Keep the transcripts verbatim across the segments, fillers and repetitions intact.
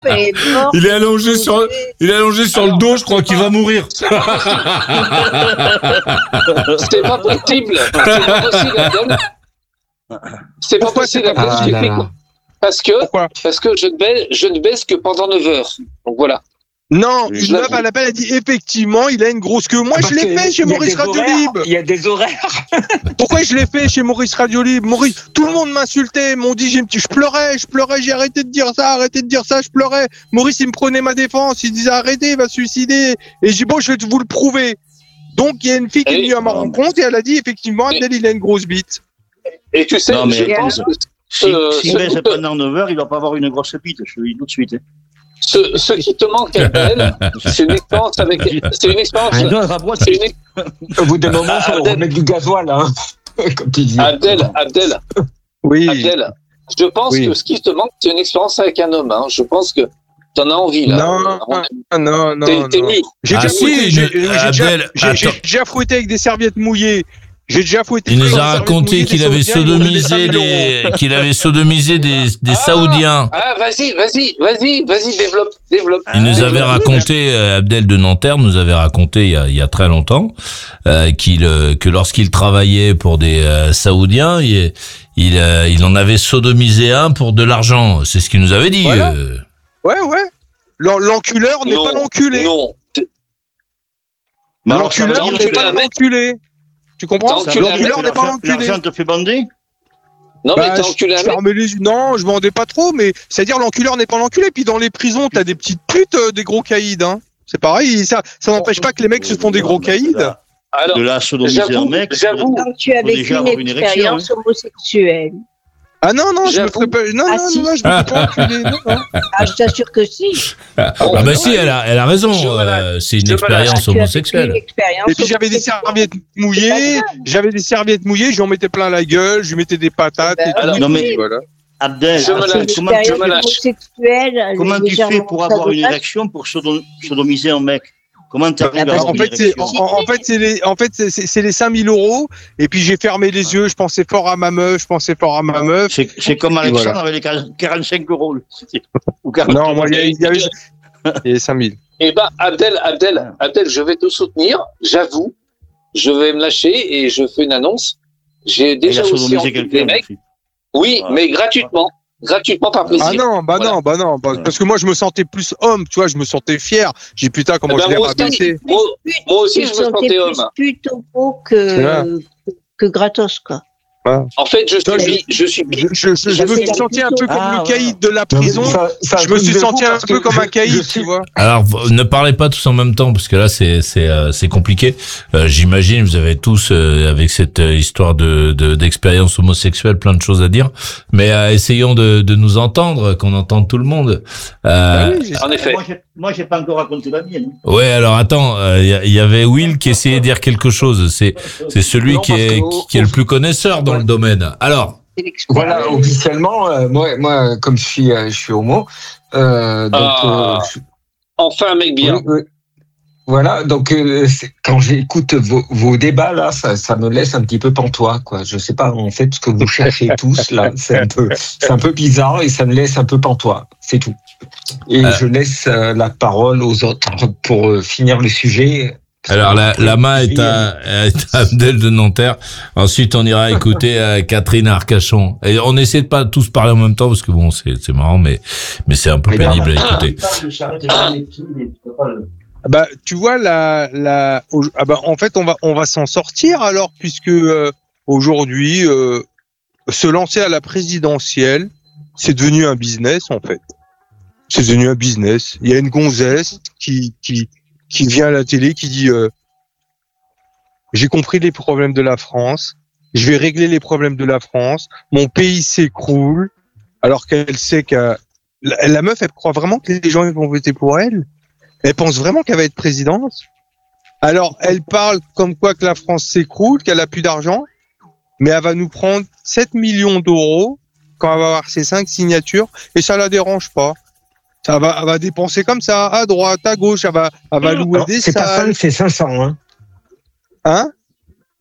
est mort. Il est allongé sur, il est allongé sur Alors, le dos, je crois qu'il va mourir. C'est pas possible. C'est pas possible, Abdel. C'est pas Pourquoi possible, c'est pas Abdel. possible J'ai fait quoi Parce que, Pourquoi parce que je ne baisse, je ne baisse que pendant neuf heures. Donc voilà. Non, Je une meuf l'avoue. à l'appel a dit effectivement, il a une grosse queue. Moi, Parce je l'ai que fait chez il y a Maurice des horaires, Radiolib. Il y a des horaires. Pourquoi je l'ai fait chez Maurice Radiolib? Maurice, tout le monde m'insultait, m'ont dit, j'ai- je pleurais, je pleurais, j'ai arrêté de dire ça, arrêté de dire ça, je pleurais. Maurice, il me prenait ma défense, il disait arrêtez, il va se suicider. Et j'ai dit bon, je vais vous le prouver. Donc, il y a une fille qui est Et- venue à ma rencontre et elle a dit effectivement, Abdel, il a une grosse bite. Et tu sais, Non, mais je attends. pense que Si, Euh, si ce- baisse pendant neuf heures, il va pas avoir une grosse bite, je te le dis tout de suite. hein. ce, ce qui te manque, Abdel, c'est une expérience avec, c'est une expérience, Un doigt à la boîte. c'est une, Au bout d'un moment, il faut Abdel. remettre du gasoil, hein. Comme tu dis. Abdel, Abdel, Oui. Abdel, je pense Oui. que ce qui te manque, c'est une expérience avec un homme. Hein. Je pense que t'en as envie là. Non, Euh, non, non, T'es non. t'es mis. J'ai Ah déjà si, fouetté, une- j'ai- j'ai déjà- Abdel, j'ai- j'ai attends. déjà fouetté avec des serviettes mouillées. J'ai déjà fouetté. Il nous avec a des serviettes raconté mouillées, qu'il des avait Saoudiens, ils m'ont donné sodomisé cinq mille euros. des, qu'il avait sodomisé des, des Ah. Saoudiens. Ah, vas-y, vas-y, vas-y, vas-y, développe, développe. Il nous avait Développe. raconté, euh, Abdel de Nanterre nous avait raconté il y a, il y a très longtemps euh, qu'il euh, que lorsqu'il travaillait pour des euh, Saoudiens, il il, euh, il en avait sodomisé un pour de l'argent. C'est ce qu'il nous avait dit. Voilà. euh. Ouais, ouais. L'en- L'enculeur n'est Non, pas l'enculé. Non. Mais alors, ça veut L'enculeur dire n'est que pas l'enculé. Tu comprends? T'as enculé un mec, L'enculeur n'est pas l'argent- l'enculé. l'argent te fait bander? Non, mais Bah, t'as je- enculé un je mec. fermais les yeux. Non, je vendais pas trop, mais c'est-à-dire l'enculeur n'est pas l'enculé. Puis dans les prisons, t'as des petites putes, euh, des gros caïds. Hein. C'est pareil, ça, ça n'empêche pas que les mecs se font des gros caïds. Alors, De la sodomiser un j'avoue, mec. j'avoue. Donc tu as Faut vécu déjà une avoir une érection, expérience homosexuelle. Ah non, non, je me J'avoue. ferais pas. Non, Ah, non, si. non, non, je me fais pas enculer. Non, non. Ah, je t'assure que si. Ah bah si, elle a, elle a raison. Je me lâche. euh, c'est une Je me expérience Tu as vécu une homosexuelle. expérience Et puis j'avais des homosexuelle. serviettes mouillées, j'avais des serviettes mouillées, je lui en mettais plein la gueule, je lui mettais des patates et Alors, tout. non, mais- Voilà. Abdel, Je me Abdel, lâche. comment, je Expérience me lâche. homosexuelle, comment tu légèrement fais pour avoir une sadomaso. érection pour sodom- sodomiser un mec? Comment tu arrives Ah bah, à avoir En une fait, c'est érection? en, en fait c'est les en fait c'est- c'est c'est les cinq mille euros et puis j'ai fermé les yeux, je pensais fort à ma meuf, je pensais fort à ma meuf. C'est c'est comme Alexandre Voilà. avec les quarante-cinq euros. Ou quarante Non, moi il y a- il y avait il y avait cinq mille. Eh ben, Abdel, Abdel, Abdel, je vais te soutenir. J'avoue, je vais me lâcher et je fais une annonce. J'ai Il déjà a aussi sodomisé enculé quelqu'un. des mecs. aussi. Oui, Ouais. mais gratuitement. Gratuitement par plaisir. Ah non, bah Voilà. non, bah non, bah- parce que moi je me sentais plus homme, tu vois, je me sentais fier. J'ai dit putain comment Eh ben, je l'ai moi aussi, rabaissé. moi, moi aussi, Tu je te me sentais sentais plus homme. plutôt beau C'est vrai. que, que gratos, quoi. En fait, je Toi, suis, je suis. Je, je, je, je me suis senti un peu comme Ah, le voilà. caïd de la prison. Ça- ça Je me suis truc de senti fou un parce peu que comme un je- caïd, je tu suis- vois. Alors, v- ne parlez pas tous en même temps, parce que là, c'est c'est euh, c'est compliqué. Euh, J'imagine, vous avez tous, euh, avec cette euh, histoire de de- d'expérience homosexuelle, plein de choses à dire. Mais euh, essayons de de nous entendre, qu'on entende tout le monde. Ah Euh, oui, j'ai- En effet. Moi, j'ai- Moi, j'ai pas encore raconté la mienne. ouais, alors attends, il y, a- y avait Will qui essayait de dire quelque chose. C'est c'est celui Non, qui parce est que- qui, qui est le plus connaisseur dans le domaine. Alors, C'est l'expérience. Voilà, officiellement, euh, moi, moi, comme je suis, euh, je suis homo, euh, donc, Ah. euh, je- Enfin, un mec bien. oui, oui. Voilà, donc euh, c'est- quand j'écoute vos, vos débats là, ça, ça me laisse un petit peu pantois, quoi. Je sais pas en fait ce que vous cherchez tous là, c'est un peu, c'est un peu bizarre et ça me laisse un peu pantois, c'est tout. Et Euh. je laisse euh, la parole aux autres pour euh, finir le sujet. alors la, la main est à, est à Abdel de Nanterre. Ensuite, on ira écouter euh, Catherine Arcachon. Et on essaie de pas tous parler en même temps parce que bon, c'est c'est marrant, mais mais c'est un peu Mais pénible à écouter. Ah bah, tu vois, la, la, au- ah bah, en fait, on va, on va s'en sortir alors, puisque euh, aujourd'hui, euh, se lancer à la présidentielle, c'est devenu un business en fait. C'est devenu un business. Il y a une gonzesse qui, qui, qui vient à la télé, qui dit euh, j'ai compris les problèmes de la France, je vais régler les problèmes de la France, mon pays s'écroule, alors qu'elle sait qu'à la, la meuf, elle croit vraiment que les gens ils vont voter pour elle. Elle pense vraiment qu'elle va être présidente. Alors, elle parle comme quoi que la France s'écroule, qu'elle a plus d'argent, mais elle va nous prendre sept millions d'euros quand elle va avoir ses cinq signatures, et ça la dérange pas. Ça va, elle va dépenser comme ça, à droite, à gauche, elle va, elle va louer Alors, des c'est pas salles. cinq, c'est cinq cents, hein. Hein?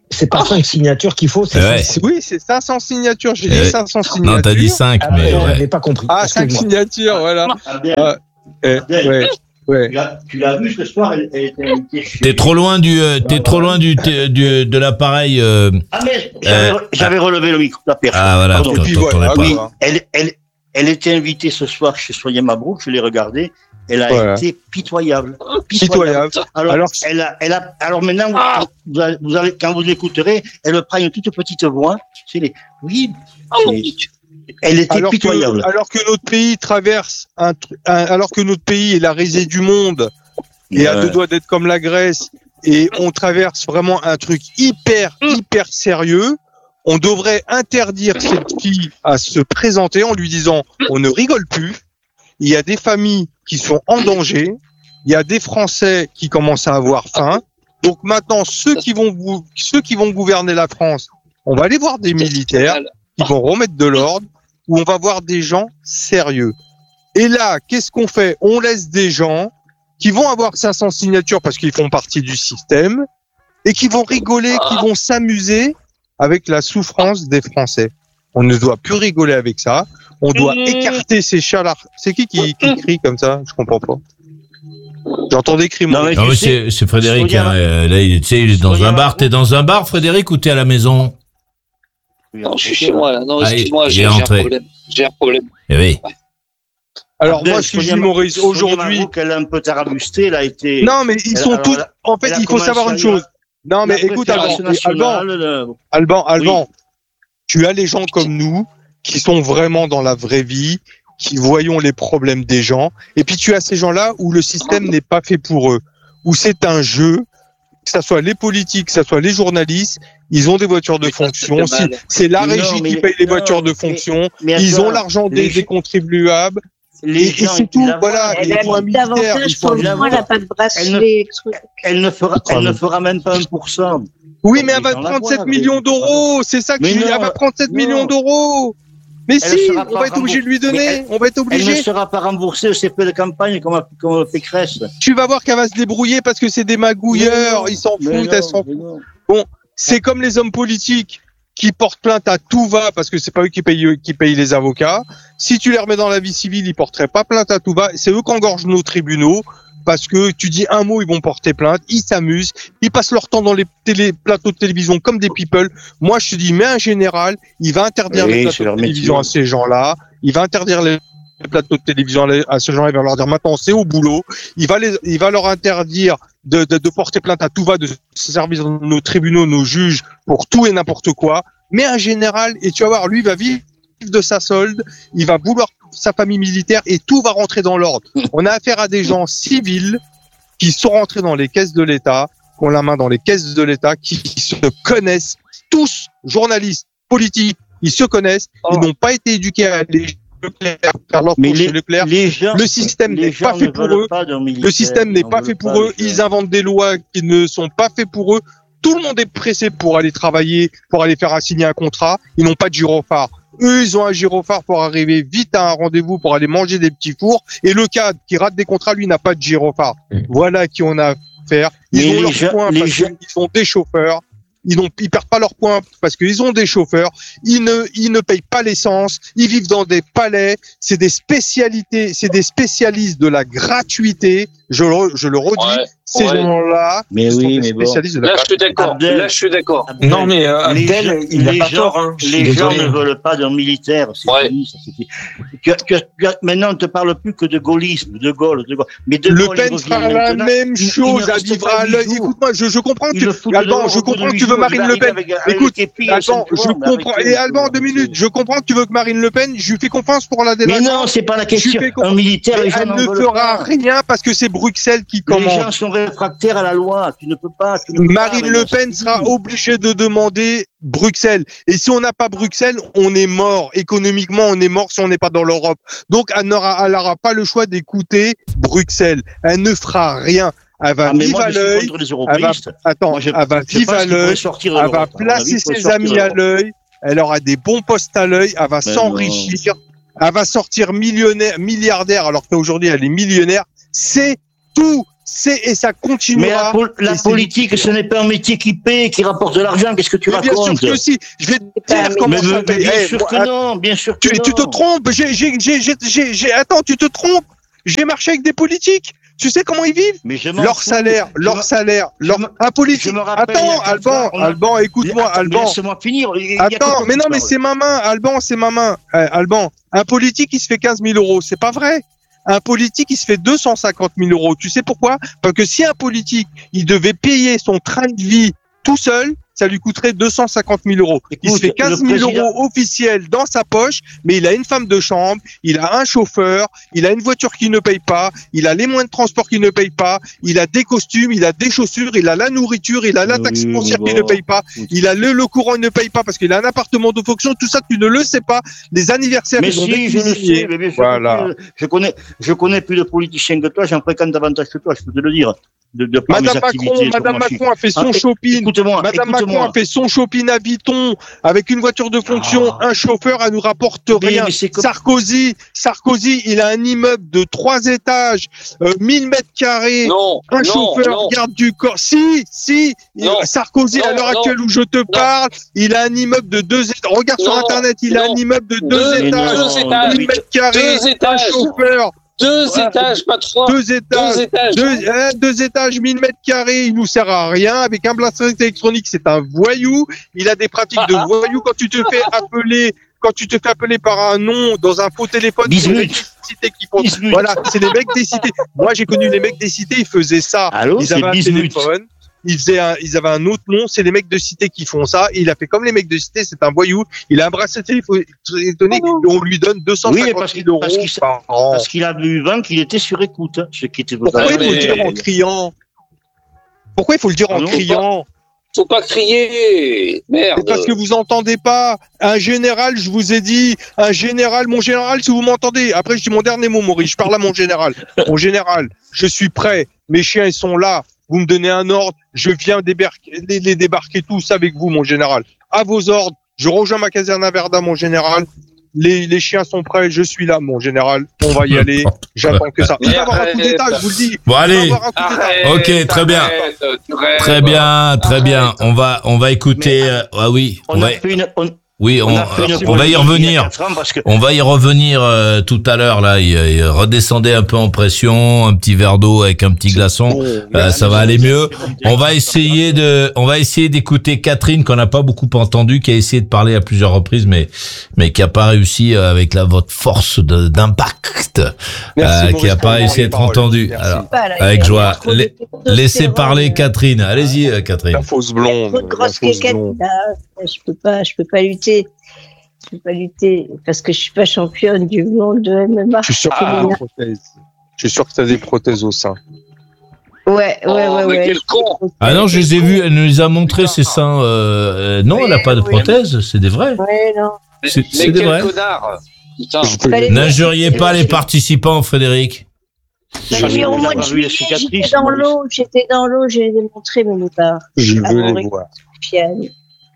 c'est pas cinq signatures qu'il faut, c'est Ouais. cinq. Oui, c'est cinq cents signatures. J'ai Euh, dit cinq cents signatures. Non, t'as dit cinq, Ah, mais ben, ouais. j'avais pas compris. Ah, cinq Excuse-moi. signatures, voilà. Abdel, Ah, eh, ouais, ouais. tu l'as- tu l'as vu ce soir, elle, elle était invitée chez... T'es trop loin du, euh, t'es trop loin du, t'es- du, de l'appareil. Euh... Ah, mais j'avais, Euh, j'avais relevé le micro, la perche. Ah voilà, Pardon. t'en- Et puis t'entendais voilà, pas. oui. Oui, elle, elle, elle était invitée ce soir chez Sonia Mabrouk, je l'ai regardée. Elle a Voilà. été pitoyable. Pitoyable. Alors, Alors- elle a, elle a, alors maintenant, vous, vous allez, vous allez- quand vous l'écouterez, elle prend une toute petite voix. C'est les, oui, c'est- elle était Alors pitoyable. que, alors que notre pays traverse un, tru- un- alors que notre pays est la risée du monde et à Ouais. deux doigts d'être comme la Grèce et on traverse vraiment un truc hyper, hyper sérieux, on devrait interdire cette fille à se présenter en lui disant on ne rigole plus. Il y a des familles qui sont en danger. Il y a des Français qui commencent à avoir faim. Donc maintenant, ceux qui vont, gou- ceux qui vont gouverner la France, on va aller voir des militaires qui vont remettre de l'ordre, où on va voir des gens sérieux. Et là, qu'est-ce qu'on fait? On laisse des gens qui vont avoir cinq cents signatures parce qu'ils font partie du système et qui vont rigoler, qui vont s'amuser avec la souffrance des Français. On ne doit plus rigoler avec ça. On doit écarter ces chalards. C'est qui qui, qui crie comme ça? Je comprends pas. J'entends des cris. moi. Non, mais Non tu mais sais, c'est, c'est Frédéric. Sonia- Hein, euh, là, il, tu sais, il est dans Sonia un bar. Mabrouk. T'es dans un bar, Frédéric, ou t'es à la maison? Non, je suis chez moi là. Non, Allez, excuse-moi, il j'ai, est j'ai un entré. problème. J'ai un problème. Eh oui. Alors Abdel, moi, je te Sonia dis, Ma- Maurice, Sonia aujourd'hui. Mabrouk, elle a un peu tarabusté, elle a été. Non, mais ils Elle- sont alors, tous. elle a- En fait, elle a il faut commencé savoir à une dire chose. Non, mais la écoute, Alban, préfération Alban, nationale, le- Alban, Alban, tu as les gens comme nous qui sont vraiment dans la vraie vie, qui voyons les problèmes des gens, et puis tu as ces gens-là où le système n'est pas fait pour eux, où c'est un jeu, que ça soit les politiques, que ça soit les journalistes, ils ont des voitures de Mais ça, fonction, ça fait si- mal. c'est la Non, régie mais- qui paye les non, voitures de mais- fonction, mais ils attends, ont l'argent des, les- des contribuables, les et, et gens, c'est ils tout, la voilà, voient, Elle les a points dit militaires, ils davantage font pour le le moment, elle n'a pas de bracelet. truc. Elle ne fera, elle ne fera même pas un pour cent. Oui, mais elle Les va gens la prendre voient, sept mais- millions d'euros, c'est ça que Mais je dis, non, elle va prendre sept non. millions d'euros. Mais Elle si, sera on pas va être obligé de lui remboursée. donner, Mais elle- on va être Elle ne obligé. sera pas remboursée au C P de campagne comme, comme Pécresse. Tu vas voir qu'elle va se débrouiller parce que c'est des magouilleurs, ils s'en Mais foutent, non, elles s'en mais foutent. non. C'est comme les hommes politiques qui portent plainte à tout va parce que c'est pas eux qui payent, qui payent les avocats. Si tu les remets dans la vie civile, ils porteraient pas plainte à tout va. C'est eux qui engorgent nos tribunaux parce que tu dis un mot, ils vont porter plainte. Ils s'amusent, ils passent leur temps dans les télé, plateaux de télévision comme des people. Moi, je te dis, mais un général, il va interdire Oui, les c'est plateaux leur de télévision métier. à ces gens-là. Il va interdire les les plateaux de télévision à ces gens-là. Il va leur dire maintenant, c'est au boulot. Il va les, il va leur interdire de, de, de porter plainte à tout va, de se servir dans nos tribunaux, nos juges pour tout et n'importe quoi. Mais un général, et tu vas voir, lui va vivre de sa solde, il va vouloir sa famille militaire et tout va rentrer dans l'ordre. On a affaire à des gens civils qui sont rentrés dans les caisses de l'État, qui ont la main dans les caisses de l'État, qui, qui se connaissent tous, journalistes, politiques, ils se connaissent, ils n'ont pas été éduqués à aller Leclerc, faire leur Mais cours les, chez Leclerc. les gens, Le système les n'est gens pas fait ne pour veulent eux. pas d'un militaire, Le système n'est ils n'en pas veulent fait pour pas, eux. les Ils gens. inventent des lois qui ne sont pas faites pour eux. Tout le monde est pressé pour aller travailler, pour aller faire signer un contrat. Ils n'ont pas de gyrophare. Eux, ils ont un gyrophare pour arriver vite à un rendez-vous, pour aller manger des petits fours. Et le cadre qui rate des contrats, lui, n'a pas de gyrophare. Mmh. Voilà à qui on a affaire. Ils Mais ont les leurs gens- points les parce gens- qu'ils ont des chauffeurs. Ils n'ont, ils perdent pas leurs points parce qu'ils ont des chauffeurs. Ils ne, ils ne payent pas l'essence. Ils vivent dans des palais. C'est des spécialités, c'est des spécialistes de la gratuité. Je le, je le redis. Ouais, Ces ouais. gens-là Mais sont oui, des mais bon. spécialistes de la Là, je suis gratuité. d'accord. Abdel. Là, je suis d'accord. Abdel, Non, mais euh, les Abdel, gens- il n'a les pas gens- tort. Hein. Je suis Les gens désolé. ne veulent pas d'un militaire. C'est Ouais. fini, ça suffit. Tu as- tu as- tu as- maintenant, on ne te parle plus que de gaullisme, de Gaulle, de Gaulle. Mais de Le Gaulle, Pen il fera revient la maintenant. même il- il chose, ne à reste vivre pas à huit l'œil. jours. Écoute-moi, je, je comprends que Il tu, le fout Alban, dehors je au bout de comprends que huit tu veux jours, Marine il Le arrive Pen. avec- avec Écoute, les filles, Alban, cinq je jours, mais comprends. avec- Et Alban, deux minutes, je comprends que tu veux que Marine Le Pen, je lui fais confiance pour la Mais délinquance. non, c'est pas la Je lui question. fais confiance. Un militaire, Mais les gens elle n'en ne veulent fera pas. rien parce que c'est Bruxelles qui Les gens commande. sont réfractaires à la loi. Tu ne peux pas. tu ne peux pas, Marine maintenant, Le Pen c'est sera fini. obligée de demander Bruxelles. Et si on n'a pas Bruxelles, on est mort. Économiquement, on est mort si on n'est pas dans l'Europe. Donc, elle n'aura, elle n'aura pas le choix d'écouter Bruxelles. Elle ne fera rien. Elle va Ah, mais vivre moi, à je suis l'œil. contre les Elle va, européistes. attends, Moi, je- elle va je vivre pense à qu'il pourrait l'œil. sortir de Elle va l'Europe. À mon avis, placer il pourrait ses sortir amis de à l'Europe. l'œil. Elle aura des bons postes à l'œil. Elle va Mais s'enrichir. Elle va sortir millionnaire, milliardaire, alors qu'aujourd'hui, elle est millionnaire. C'est tout. c'est et ça Mais continuera. la, pol- la Et c'est- politique, ce n'est pas un métier qui paie, qui rapporte de l'argent. Qu'est-ce que tu Mais bien sûr racontes? que si. Je vais te pas dire un comment Mais, ça mais- mais paye. bien Eh, sûr moi, que non, bien sûr que tu, non. tu te trompes. J'ai, j'ai, j'ai, j'ai, j'ai, j'ai- attends, tu te trompes. J'ai marché avec des politiques. Tu sais comment ils vivent? Mais je m'en Leur fous. salaire, Je leur me- salaire, leur me- un politique. je me rappelle, il y a Attends, quatre Alban, fois, on a- Alban, écoute-moi, Attends, Alban. Laisse-moi finir. Il y a que Attends, toi mais qui non, mais parles. c'est ma main, Alban, c'est ma main. Euh, Alban, un politique, il se fait quinze mille euros. C'est pas vrai. Un politique, il se fait deux cent cinquante mille euros. Tu sais pourquoi? Parce que si un politique, il devait payer son train de vie tout seul, ça lui coûterait deux cent cinquante mille euros. Il se Écoute, fait quinze mille le président- euros officiels dans sa poche, mais il a une femme de chambre, il a un chauffeur, il a une voiture qui ne paye pas, il a les moyens de transport qui ne payent pas, il a des costumes, il a des chaussures, il a la nourriture, il a la taxe Oui, foncière qui bon. ne paye pas, il a le, le courant, il ne paye pas parce qu'il a un appartement de fonction. Tout ça, tu ne le sais pas. Les anniversaires, Mais ils ont si, des je le cuisiniers. sais, mais bien sûr Voilà. que je connais, je connais plus de politiciens que toi, j'en fréquente davantage que toi, je peux te le dire. De, de par mes Madame activités Macron, sur Madame moi, je suis- Macron a fait son Ah, shopping. Écoute-moi, Madame Macron écoute-moi. a fait son shopping à Vuitton avec une voiture de fonction, Ah. un chauffeur, elle nous rapporte Mais- rien. mais c'est comme- Sarkozy, Sarkozy, il a un immeuble de trois étages, euh, mille mètres carrés. Non, Un non, chauffeur, non. garde du corps. Si, si, il- Non. Sarkozy, à Non, l'heure non. actuelle où je te parle, il a un immeuble de deux étages. Regarde sur Non, Internet, il a non. un immeuble de deux Deux- étages. deux étages. mille mètres carrés, Deux un étages. chauffeur, Deux Ouais. étages, pas trois. deux étages. Deux étages. Deux, hein, deux étages, mille mètres carrés, il nous sert à rien. Avec un bracelet électronique, c'est un voyou. Il a des pratiques de voyou. Quand tu te fais appeler, quand tu te fais appeler par un nom dans un faux téléphone, c'est les mecs Bismuth. des cités qui font. Bismuth. Voilà, c'est les mecs des cités. Moi, j'ai connu les mecs des cités, ils faisaient ça. Allô, Ils c'est avaient un Bismuth. téléphone. Ils, faisaient un, ils avaient un autre nom, c'est les mecs de cité qui font ça. Il a fait comme les mecs de cité, c'est un voyou. Il a un bracelet électronique et on lui donne deux cent Oui, mais cinquante parce mille qu'il- euros parce qu'il- par an. Parce qu'il a vu vent qu'il était sur écoute, hein, ce qui était Pourquoi Ouais, il faut mais- le dire en criant? Pourquoi il faut le dire en Ah non, criant? Faut pas crier. Merde. C'est parce que vous entendez pas. Un général, je vous ai dit, un général, mon général, si vous m'entendez. Après, je dis mon dernier mot, Maurice. Je parle à mon général. Mon général, je suis prêt. Mes chiens, ils sont là. Vous me donnez un ordre. Je viens débarquer, les, les débarquer tous avec vous, mon général. À vos ordres. Je rejoins ma caserne à Verdun, mon général. Les, les chiens sont prêts. Je suis là, mon général. On va y aller. J'attends que ça. Il va y avoir un coup d'état, je vous le dis. Bon, Il va y allez. avoir un coup d'état. Arrête, Ok, très bien. arrête, tu rêves. Très bien, très bien. Arrête. On va, on va écouter. Mais, euh, ah oui, on On va, a fait une, on, oui, on, on a fait une on va y politique il y a revenir. quatre ans parce que On va y revenir euh, tout à l'heure là. Il, il redescendait un peu en pression, un petit verre d'eau avec un petit glaçon. Euh, ça va aller mieux. On va essayer de, on va essayer d'écouter Catherine qu'on n'a pas beaucoup entendu, qui a essayé de parler à plusieurs reprises, mais mais qui a pas réussi euh, avec la votre force de- d'impact, Merci, euh, qui Maurice, a pour pas prendre réussi à les être paroles. entendue. Merci. Alors, Pas, là, avec il y a joie. trop de La- testostérone, laissez parler euh, Catherine. Allez-y, euh, Catherine. La fausse blonde. Trop de grosse la fausse quéquette, blonde. là. Je peux pas, je peux pas lutter. Je peux pas lutter parce que je suis pas championne du monde de M M A. Je suis sûr que Ah. tu as des prothèses. Je suis sûr que tu as des prothèses au sein. Ouais, ouais, Oh, ouais, mais ouais. quel con. Ah non, je les ai vus. Elle nous les a montrés ses seins. Euh, euh, non, elle n'a pas de Oui. prothèse. C'est des vrais. Ouais, non. Mais, C'est- mais c'est des quel vrais. connard. Putain. Je peux Fallait- le- N'injuriez pas les participants, Frédéric. Mais J'ai au mois de pas vu les juillet, cicatrices, j'étais dans Maurice. l'eau, j'étais dans l'eau, je les ai montrés, mais mes parts. Je Ah, veux les Maurice. voir. Fiane.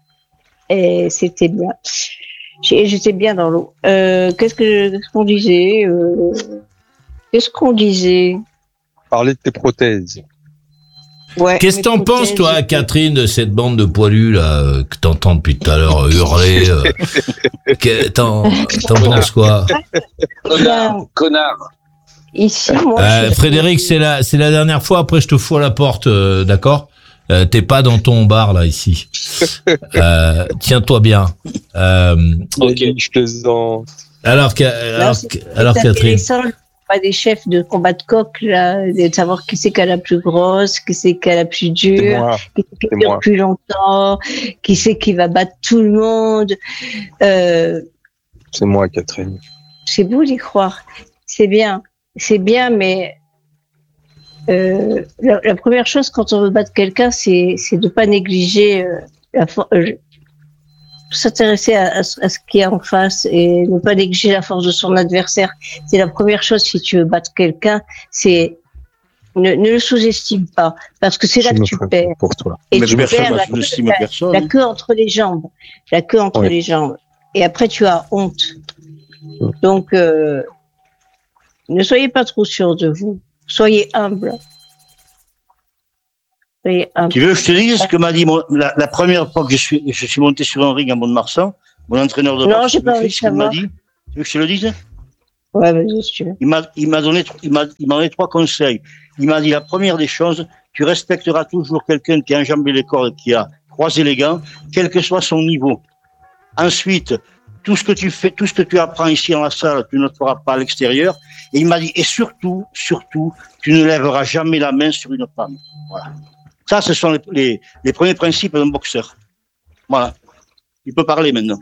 Et c'était bien. J'ai- J'étais bien dans l'eau. Euh, qu'est-ce que qu'est-ce qu'on disait euh, Qu'est-ce qu'on disait Parler de tes prothèses. Ouais. Qu'est-ce que mes t'en penses, prothèses, toi, j'étais- Catherine, de cette bande de poilus, là, euh, que t'entends depuis tout à l'heure euh, hurler euh, que- T'en t'en penses quoi? Connard. Connard. Ici, moi. Euh, je- Frédéric, c'est la, c'est la dernière fois, après je te fous à la porte, euh, d'accord? Euh, T'es pas dans ton bar, là, ici. Euh, tiens-toi bien. Euh, Ok. Je plaisante. alors, Ca- Là, alors, c'est- alors c'est Catherine. intéressant, pas des chefs de combat de coq, là, de savoir qui c'est qui a la plus grosse, qui c'est qui a la plus C'est dure, moi. qui c'est qui c'est dure moi. plus longtemps, qui c'est qui va battre tout le monde. Euh, C'est moi, Catherine. c'est beau d'y croire. C'est bien. C'est bien, mais euh, la, la première chose quand on veut battre quelqu'un, c'est c'est de pas négliger euh, la force. Euh, s'intéresser à, à, ce- à ce qu'il y a en face et ne pas négliger la force de son adversaire. C'est la première chose si tu veux battre quelqu'un, c'est ne, ne le sous-estime pas parce que c'est là Je que me tu ferai perds. pour toi. Et Mais tu personne perds n'a la, sous-estimé la, personne. la queue entre les jambes. La queue entre Oui. les jambes. Et après, tu as honte. Donc, euh, ne soyez pas trop sûr de vous. Soyez humble. Et un Tu veux que je te dise ce que m'a dit mon, la, la première fois que je suis, je suis monté sur un ring à Mont-de-Marsan, mon entraîneur de Non, boxe, j'ai pas envie de ce qu'il m'a savoir. dit. Tu veux que je te le dise? Ouais, vas-y, si tu veux. Il m'a, il m'a donné, il m'a, il m'a donné trois conseils. Il m'a dit la première des choses, tu respecteras toujours quelqu'un qui a enjambé les cordes, qui a croisé les gants, quel que soit son niveau. Ensuite, tout ce que tu fais, tout ce que tu apprends ici dans la salle, tu ne le feras pas à l'extérieur. Et il m'a dit, et surtout, surtout, tu ne lèveras jamais la main sur une femme. Voilà. Ça, ce sont les, les, les premiers principes d'un boxeur. Voilà. Il peut parler maintenant.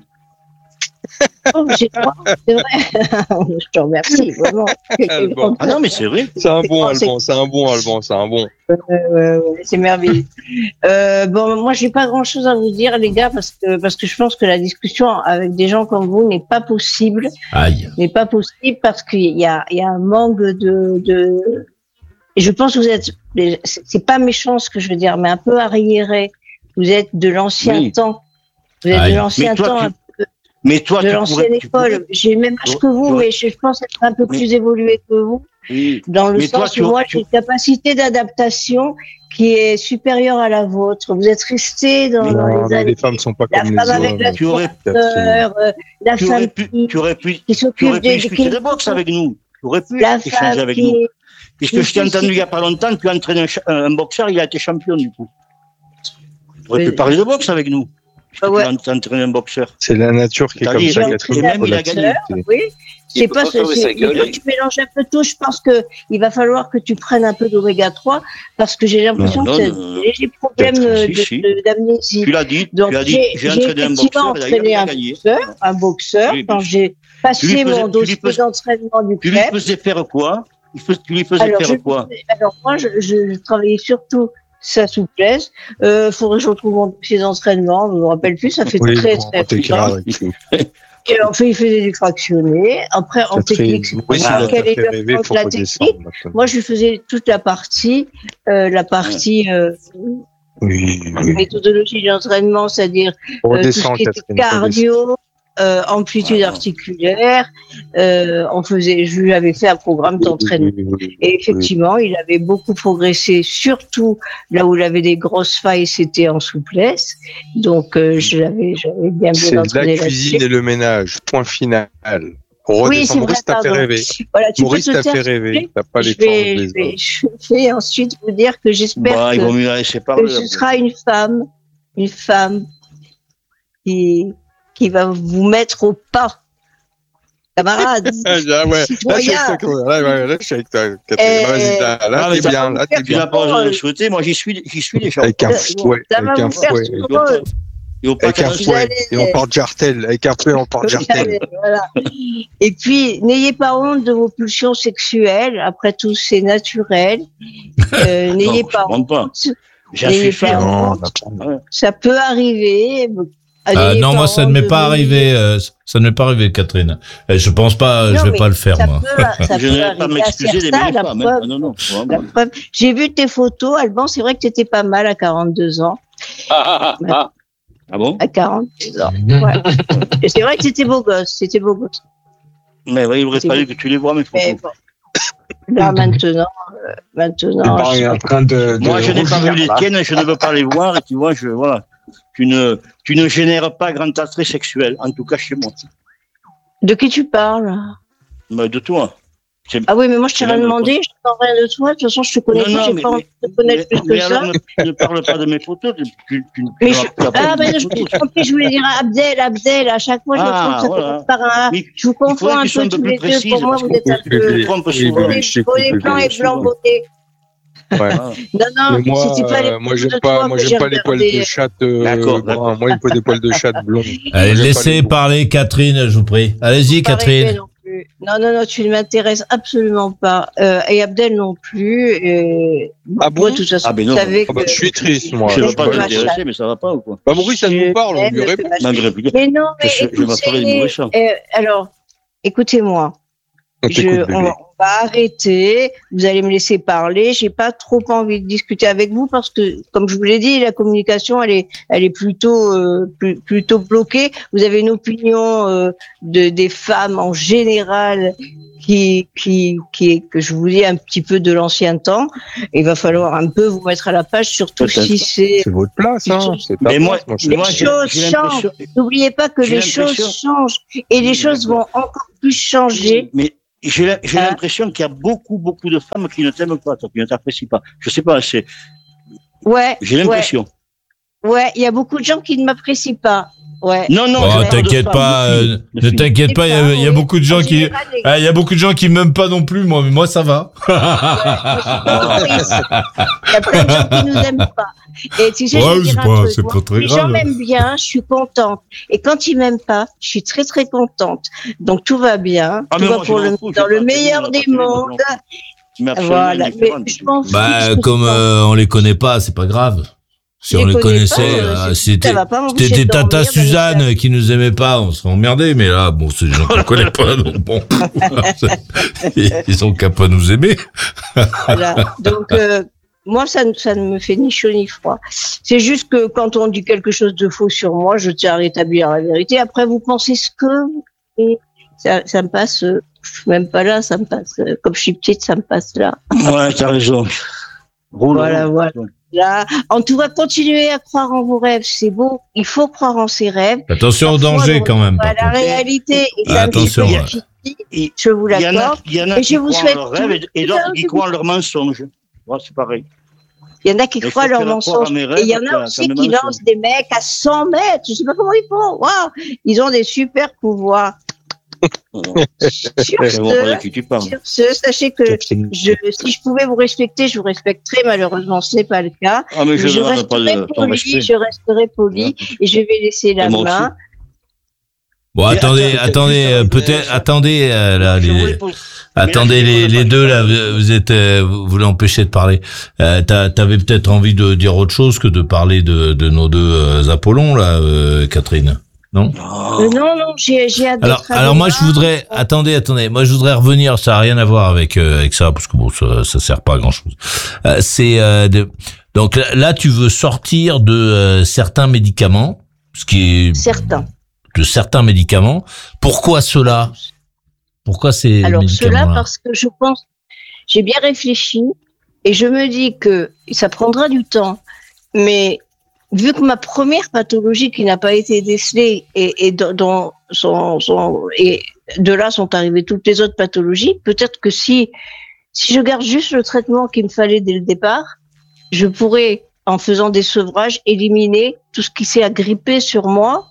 Oh, j'ai droit, c'est vrai. Je te remercie, vraiment. Alban. Ah non, mais c'est vrai. C'est un bon C'est- Alban, c'est un bon Alban, c'est un bon. Euh, ouais, ouais, c'est merveilleux. Euh, bon, moi, j'ai pas grand-chose à vous dire, les gars, parce que parce que je pense que la discussion avec des gens comme vous n'est pas possible, Aïe. n'est pas possible parce qu'il y a il y a un manque de de. Et je pense que vous êtes, c'est c'est pas méchant ce que je veux dire, mais un peu arriéré. Vous êtes de l'ancien Oui. temps. Vous êtes Aïe. de l'ancien Mais toi, temps. tu- un peu Mais toi, de tu l'ancienne pourrais, tu école. pourrais- J'ai le même âge que vous, tu aurais- mais je pense être un peu Mais- plus évolué que vous, oui. dans le Mais toi, sens tu- où moi, tu- j'ai une capacité d'adaptation qui est supérieure à la vôtre. Vous êtes resté dans, dans Non, les mais années. les femmes sont pas La comme femme les avec hommes. la Tu aurais- sœur, euh, la tu femme aurais pu, qui, tu aurais pu, qui tu s'occupe aurais pu des, discuter qui- de boxe avec nous. Tu aurais pu la échanger femme avec qui, nous. Puisque je t'ai qui- entendu il y a pas longtemps, tu as entraîné un, cha- un boxeur, il a été champion du coup. Tu aurais Mais- pu parler de boxe avec nous. Puisque Ah ouais. tu as entraîné un boxeur. C'est la nature qui est T'as comme dit, ça, j'ai Catherine. même faut il a l'accepter. gagné. oui. Il C'est peut pas pas ce, fermer c'est, sa gueule. tu mélanges un peu tout. Je pense que il va falloir que tu prennes un peu d'oméga trois parce que j'ai l'impression Non, que tu as non, des légers problèmes peut-être, de- si, si. de- d'amnésie. Tu l'as dit, Donc, tu as dit, j'ai- j'ai j'ai entraîné un effectivement boxeur et d'ailleurs, il entraîné a un gagné. boxeur, un boxeur, Oui, bien quand sûr. j'ai Tu passé lui faisais- mon tu lui dossier faisais- d'entraînement du Tu lui club. faisais faire quoi? Il fais- Tu lui faisais Alors, faire je- quoi? alors moi, je, je, je travaillais surtout sa souplesse. Euh, faudrait que je retrouve mon dossier d'entraînement. Je me rappelle plus. Ça fait Oui, très bon, très on t'écrira longtemps. avec tout. Et en fait, il faisait du fractionné. Après, en technique, c'est Oui, pas ça grave. l'a Quelle est fait la rêver, force faut de la redescendre technique maintenant. Moi, je lui faisais toute la partie, euh, la partie euh, Oui, oui. méthodologie d'entraînement, c'est-à-dire euh, tout ce Redescends, qui était Catherine. redescends. cardio, euh, amplitude Voilà. articulaire. Euh, on faisait, je lui avais fait un programme d'entraînement. Oui, oui, oui, oui. Et effectivement, il avait beaucoup progressé, surtout là où il avait des grosses failles, c'était en souplesse. Donc, euh, je l'avais, j'avais bien C'est bien de entraîné la cuisine là-dessus. et le ménage. Point final. Oui, Redescends. c'est vrai, Maurice t'a fait pardon. rêver. Voilà, tu Maurice peux te t'a fait taire, rêver. T'as pas les je forces vais, des je vais, hommes. je vais ensuite vous dire que j'espère Bah, il que, vaut mieux la laisser que parler. ce sera une femme, une femme qui, qui va vous mettre au pas. Camarades, Ah, là, ouais. Là, je suis citoyens. avec toi. Là, ouais, là, je suis avec toi, Catherine. Eh, Vas-y, là, là, ah, mais t'es ça bien, là, t'es Tu bien. n'as pas besoin de le souhaiter, moi j'y suis, j'y suis déjà. Avec un Euh, fouet, ça avec va un vous faire fouet. sourire. Et au Avec un parc Vous fouet. allez- Et on porte jartel. Avec un fouet, on porte jartel. Voilà. Et puis, n'ayez pas honte de vos pulsions sexuelles. Après tout, c'est naturel. Euh, n'ayez Non, pas je demande pas. honte. J'en N'ayez suis pas fier. Non, honte. on a pas- Ça peut arriver. Ah, N'ayez non, pas moi, ça ne honte m'est de pas vous- arrivé. euh, ça ne m'est pas arrivé, Catherine. Euh, Je pense pas. Non, je vais mais pas le faire, ça moi. peut, ça Je peut ne vais pas arriver à m'excuser faire des ça, mille la fois. même. preuve. Ah, non, non. La vraiment. preuve. J'ai vu tes photos, Alban. C'est vrai que tu étais pas mal à quarante-deux ans. Ah, ah, ah, ah. Ah bon? À quarante-deux ans. Ouais. Et c'est vrai que c'était beau gosse. C'était beau gosse. Mais oui, il aurait C'est fallu bon. que tu les vois, mes Mais photos. bon. Là, maintenant, euh, maintenant. Bon, il est je- en train de, de Moi, je n'ai pas vu rougir, les là. tiennes, je ne veux pas les voir, et tu vois, je, voilà. Tu ne, tu ne génères pas grand attrait sexuel, en tout cas chez moi. De qui tu parles? Mais de toi. C'est- Ah oui, mais moi, je t'ai C'est rien même demandé. Je t'en rien de toi. De toute façon, je te connais Non, pas. non, J'ai mais- pas envie de te connaître mais- plus que mais ça. alors, ne, ne parle pas de mes photos. Tu, tu, tu, Mais tu je, n'auras pas ah, de ben, mes je photos. t'ai compris, je voulais dire Abdel, Abdel, à chaque fois, je Ah, me trompe, ça voilà. commence par un A. Mais Je vous il confonds faudrait un qu'ils soient peu un peu tous plus les deux. précises, Pour moi, parce vous que êtes un tu peu te trompes Oui, souvent. oui, bonnet, je sais bonnet que- blanc et souvent. blanc bonnet. Ouais. Ah. Non, non, Mais moi, c'était pas les euh, moi, photos de j'aime pas, toi moi, que j'aime j'ai pas les poils regardées. de chatte, euh, D'accord, bruns. d'accord. Moi, il me faut des poils de chatte blondes. Allez, Moi, j'aime pas laissez les beaux. parler Catherine, je vous prie. Allez-y, Pas rêver Catherine. non plus. Non, non, non, tu ne m'intéresses absolument pas. Euh, et Abdel non plus. Et... Ah bon? Moi, de toute façon, Ah, ben vous non. savez Ah bah, que... je suis triste, moi. Je ne Ouais, veux pas je- t'intéresser, mais ça va pas ou quoi? Bah, Maurice, ça nous parle, on lui répond. Malgré tout. Mais non, mais Je- je m'attendais de écoutez, Maurice. euh, alors, écoutez-moi. On Je, t'écoute, on, bébé. va arrêter, vous allez me laisser parler. J'ai pas trop envie de discuter avec vous parce que, comme je vous l'ai dit, la communication, elle est, elle est plutôt, euh, plus, plutôt bloquée. Vous avez une opinion euh, de des femmes en général qui, qui, qui est, que je vous dis, un petit peu de l'ancien temps. Il va falloir un peu vous mettre à la page, surtout Peut-être. si c'est. C'est votre place, hein. C'est ta Mais moi, place, moi, je- Les moi, j'ai- choses j'ai changent. l'impression- N'oubliez pas que j'ai les choses l'impression- changent et les choses vont encore plus changer. Mais j'ai la- j'ai Hein? l'impression qu'il y a beaucoup, beaucoup de femmes qui ne t'aiment pas, toi, qui ne t'apprécient pas. Je sais pas, c'est, Ouais. j'ai ouais. l'impression. Ouais, il y a beaucoup de gens qui ne m'apprécient pas. Ouais. Non, non, Oh, je parle de t'inquiète femmes, pas, de filles, euh, de ne filles. t'inquiète pas, il y a, il y a oui. beaucoup de gens En qui, général, les- ah, il y a beaucoup de gens qui m'aiment pas non plus, moi, mais moi ça va. Il y a plein de gens qui nous aiment pas. Et tu sais, Ouais, je vais c'est dire pas- un truc. c'est moi. pas très Les gens grave. m'aiment bien, je suis contente. Et quand ils m'aiment pas, je suis très très contente. Donc tout va bien, Ah, tout mais va moi, pour je le, m'en fous, dans j'ai le pas meilleur télé, des j'ai pas télé, moi, mondes. Mais absolument Voilà. Mais indifférente. je m'en fous. Bah, je comme trouve ça. euh, on les connaît pas, c'est pas grave. Si Je on les les connais connaissait, pas, euh, euh, c'est- si c'était ça va pas m'empêcher c'était de Tata dormir, Suzanne qui nous aimait pas, on serait emmerdés, mais là, bon, c'est des gens qu'on connaît pas, donc bon. Ils ont qu'à pas nous aimer. Voilà. Donc, euh, moi, ça, ne- ça ne me fait ni chaud ni froid. C'est juste que quand on dit quelque chose de faux sur moi, je tiens à rétablir la vérité. Après, vous pensez ce que vous voulez. Ça, ça me passe, euh, même pas là, ça me passe. euh, Comme je suis petite, ça me passe là. Ouais, t'as raison. Roule, Voilà, roule. voilà. Là, en tout cas, continuez à croire en vos rêves. C'est beau. Il faut croire en ses rêves. Attention au Parfois, danger on quand même. voit par la contre. réalité. Et Ah, c'est un petit attention, peu ouais. difficile, je vous Il y en a, l'accorde. il y en a Et qui je vous croient souhaite leurs rêves et, et d'autres qui tout- croient leurs mensonges. Ouais, c'est pareil. Il y en a qui Mais croient faut leurs faire croire à mensonges. mes rêves, Et il y en ça- a ça aussi me qui mensonge. lancent des mecs à cent mètres. Je sais pas comment ils font. Waouh! Ils ont des super pouvoirs. Sur Je vois pas de ce, qui tu parles. sur ce, sachez que je, si je pouvais vous respecter, je vous respecterais. Malheureusement, ce n'est pas le cas. Ah, mais je Je ne demande pas resterai de ton poli, respect. je resterai poli et je vais laisser la Et moi aussi. main. Bon, Mais attendez, attends, attendez, juste euh, un peut-être, message. attendez, euh, là, Je les, voulais poser- attendez, Mais là, je les, voulais les pas deux, là, parler. vous vous êtes, euh, vous voulez empêcher de parler. Euh, t'as- t'avais peut-être envie de dire autre chose que de parler de, de nos deux euh, Apollons, là, euh, Catherine. Non? Oh. Euh, non, non, j'ai, j'ai hâte Alors, d'être alors moi, je avocat. voudrais, attendez, attendez, moi, je voudrais revenir, ça a rien à voir avec, euh, avec ça, parce que bon, ça, ça sert pas à grand chose. Euh, c'est, euh, de, donc là, là, tu veux sortir de euh, certains médicaments, ce qui est, Certains. de certains médicaments. Pourquoi cela? Pourquoi ces Alors médicaments-là? cela parce que je pense, j'ai bien réfléchi et je me dis que ça prendra du temps, mais vu que ma première pathologie qui n'a pas été décelée et, et dont- dont sont, sont- et de là sont arrivées toutes les autres pathologies, peut-être que si si je garde juste le traitement qu'il me fallait dès le départ, je pourrais, en faisant des sevrages, éliminer tout ce qui s'est agrippé sur moi,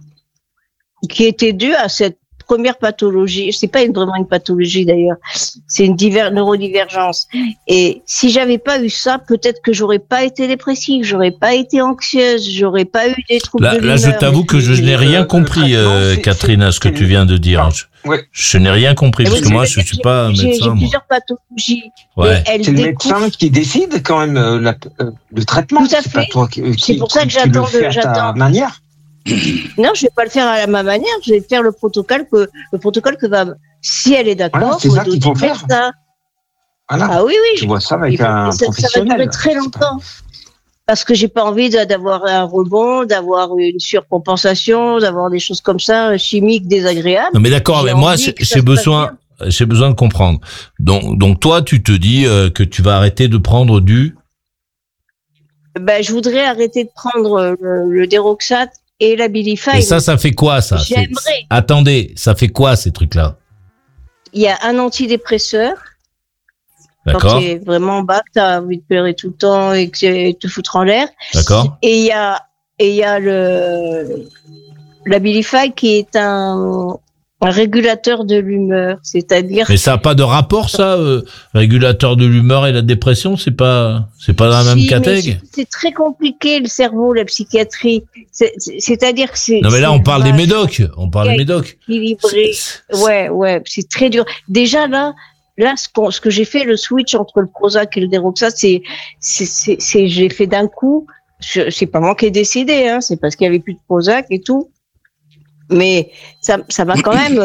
qui était dû à cette première pathologie. C'est pas une, vraiment une pathologie d'ailleurs, c'est une diver- neurodivergence. Et si j'avais pas eu ça, peut-être que j'aurais pas été dépressive, j'aurais pas été anxieuse, j'aurais pas eu des troubles Là, de là, je l'humeur. t'avoue que je Mais, n'ai euh, rien le compris, traitement, euh, c'est- Catherine, à ce que c'est- tu viens de dire. Je, Ouais. je n'ai rien compris, Et parce oui, que je moi, veux je dire, suis j'ai- pas j'ai, médecin, j'ai moi. plusieurs pathologies. Ouais. Et elles C'est le découlent. médecin qui décide quand même euh, la, euh, le traitement. Tout à C'est pas fait. toi qui, euh, C'est qui- pour ça que qui- qui j'attends le fais de- à ta j'attends. manière. Non, je vais pas le faire à ma manière. Je vais faire le protocole que le protocole que va, si elle est d'accord, Voilà, c'est me ça qu'il donner faut le faire. médecin. Voilà. Ah oui, oui. Tu vois ça Il avec faut- un ça, ça va professionnel. durer très C'est pas- longtemps. Parce que j'ai pas envie de- d'avoir un rebond, d'avoir une surcompensation, d'avoir des choses comme ça, euh, chimiques, désagréables. Non, mais d'accord, J'ai mais moi, envie j'ai que ça j'ai se passe besoin, j'ai besoin de comprendre. Donc, donc toi, tu te dis euh, que tu vas arrêter de prendre du. Ben, je voudrais arrêter de prendre euh, le, le déroxate et la Abilify. Et ça, ça fait quoi, ça? C'est- J'aimerais. Attendez, ça fait quoi, ces trucs-là? Il y a un antidépresseur. Quand D'accord? tu es vraiment bas, que tu as envie de pleurer tout le temps et que tu te foutre en l'air. D'accord? Et il y a, et il y a le, l'Abilify qui est un, un régulateur de l'humeur. C'est-à-dire, Mais ça n'a pas de rapport, ça, euh, régulateur de l'humeur et la dépression, c'est pas, c'est pas dans la même Si, mais catégorie? c'est- c'est très compliqué, le cerveau, la psychiatrie. C'est- c'est- C'est-à-dire que c'est. Non, mais là, c'est on parle des vachement médocs. On parle des médocs. équilibré. Ouais, ouais, c'est très dur. Déjà là, là, ce, qu'on- ce que j'ai fait, le switch entre le Prozac et le Déroxate, c'est, c'est, c'est, c'est- j'ai fait d'un coup. Je- C'est pas moi qui ai décidé, hein. C'est parce qu'il y avait plus de Prozac et tout. Mais ça, ça m'a quand même euh,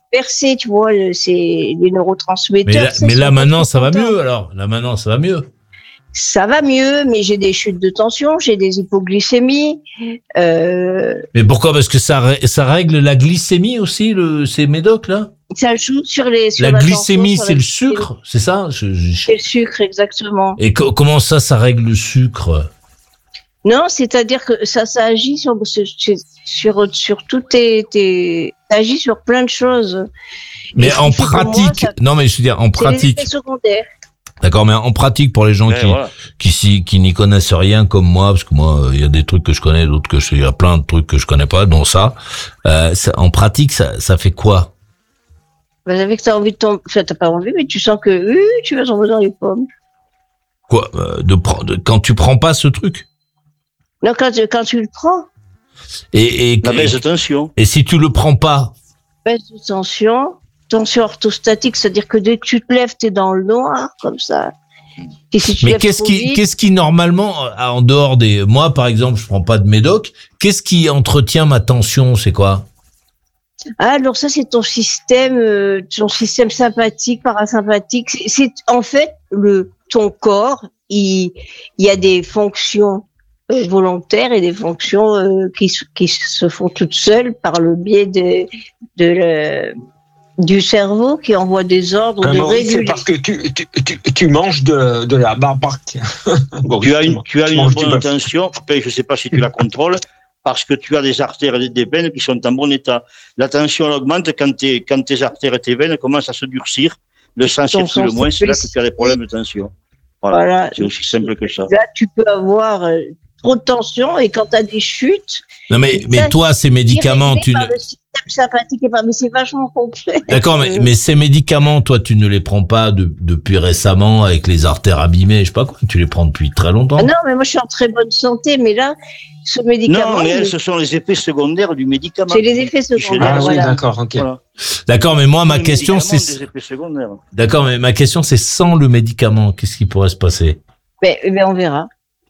inversé, tu vois, le- c'est les neurotransmetteurs. Mais là, c'est mais là sont maintenant, pas ça va contents. mieux alors. Là maintenant, ça va mieux. Ça va mieux, mais j'ai des chutes de tension, j'ai des hypoglycémies. Euh, Mais pourquoi? Parce que ça, ré- ça règle la glycémie aussi, le, ces médocs là. ça joue sur les. Sur La la glycémie, tension, sur c'est la le glycémie. sucre, c'est ça? Je- je- C'est le sucre, exactement. Et co- comment ça, ça règle le sucre? Non, c'est-à-dire que ça, ça agit sur, sur, sur, sur tout tes, tes, ça agit sur plein de choses. Mais Et ce en qui fait que moi, pratique, ça- non mais je veux dire en C'est les pratique, effets secondaires. d'accord, mais en pratique pour les gens Ouais, qui voilà. qui s'y- qui n'y connaissent rien comme moi, parce que moi euh, il y a des trucs que je connais, d'autres que je, il y a plein de trucs que je connais pas, dont ça. Euh, ça en pratique, ça ça fait quoi? Vous savez que t'as envie de tomber, enfin, t'as pas envie, mais tu sens que, euh, tu vas tomber dans les pommes. Quoi euh, de prendre quand tu prends pas ce truc? Non, quand, tu- quand tu le prends, Et et, La baisse de et, tension. et si tu le prends pas, baisse de tension, tension orthostatique, c'est-à-dire que dès que tu te lèves, t'es dans le noir, comme ça. Et si tu mais lèves qu'est-ce trop qui vite, qu'est-ce qui normalement euh, en dehors des moi par exemple, je prends pas de médoc, qu'est-ce qui entretient ma tension, c'est quoi? ah, alors ça, c'est ton système, euh, ton système sympathique, parasympathique. C'est, c'est en fait le ton corps. Il, il y a des fonctions euh, volontaires et des fonctions euh, qui, se- qui se font toutes seules par le biais de, de le- du cerveau qui envoie des ordres Ah, de Maurice, c'est réguler. parce que tu, tu, tu, tu manges de, de la barbaque. Tu as une, tu as une manges du bonne bœuf. tension. Après, je ne sais pas si tu la contrôles, parce que tu as des artères et des veines qui sont en bon état. La tension elle augmente quand, tes- quand tes artères et tes veines commencent à se durcir. Le sang Ton circule sang moins, c'est là que circule. tu as des problèmes de tension. Voilà. Voilà. C'est aussi simple que ça. Là, tu peux avoir euh, trop de tension et quand tu as des chutes, Non mais mais Ça, toi ces médicaments, dirigé tu par ne... le système sympathique et par, mais c'est vachement complexe. D'accord, mais, Euh, mais ces médicaments, toi, tu ne les prends pas de- depuis récemment avec les artères abîmées, je sais pas quoi, tu les prends depuis très longtemps. Ah non, mais moi je suis en très bonne santé, mais là, ce médicament, Non, mais elles, il- ce sont les effets secondaires du médicament. c'est les effets secondaires. Ah oui, voilà. d'accord, ok. Voilà. D'accord, mais moi, ma Les question, médicaments, c'est, des effets secondaires. d'accord, mais ma question, c'est sans le médicament, qu'est-ce qui pourrait se passer? Mais, mais on verra.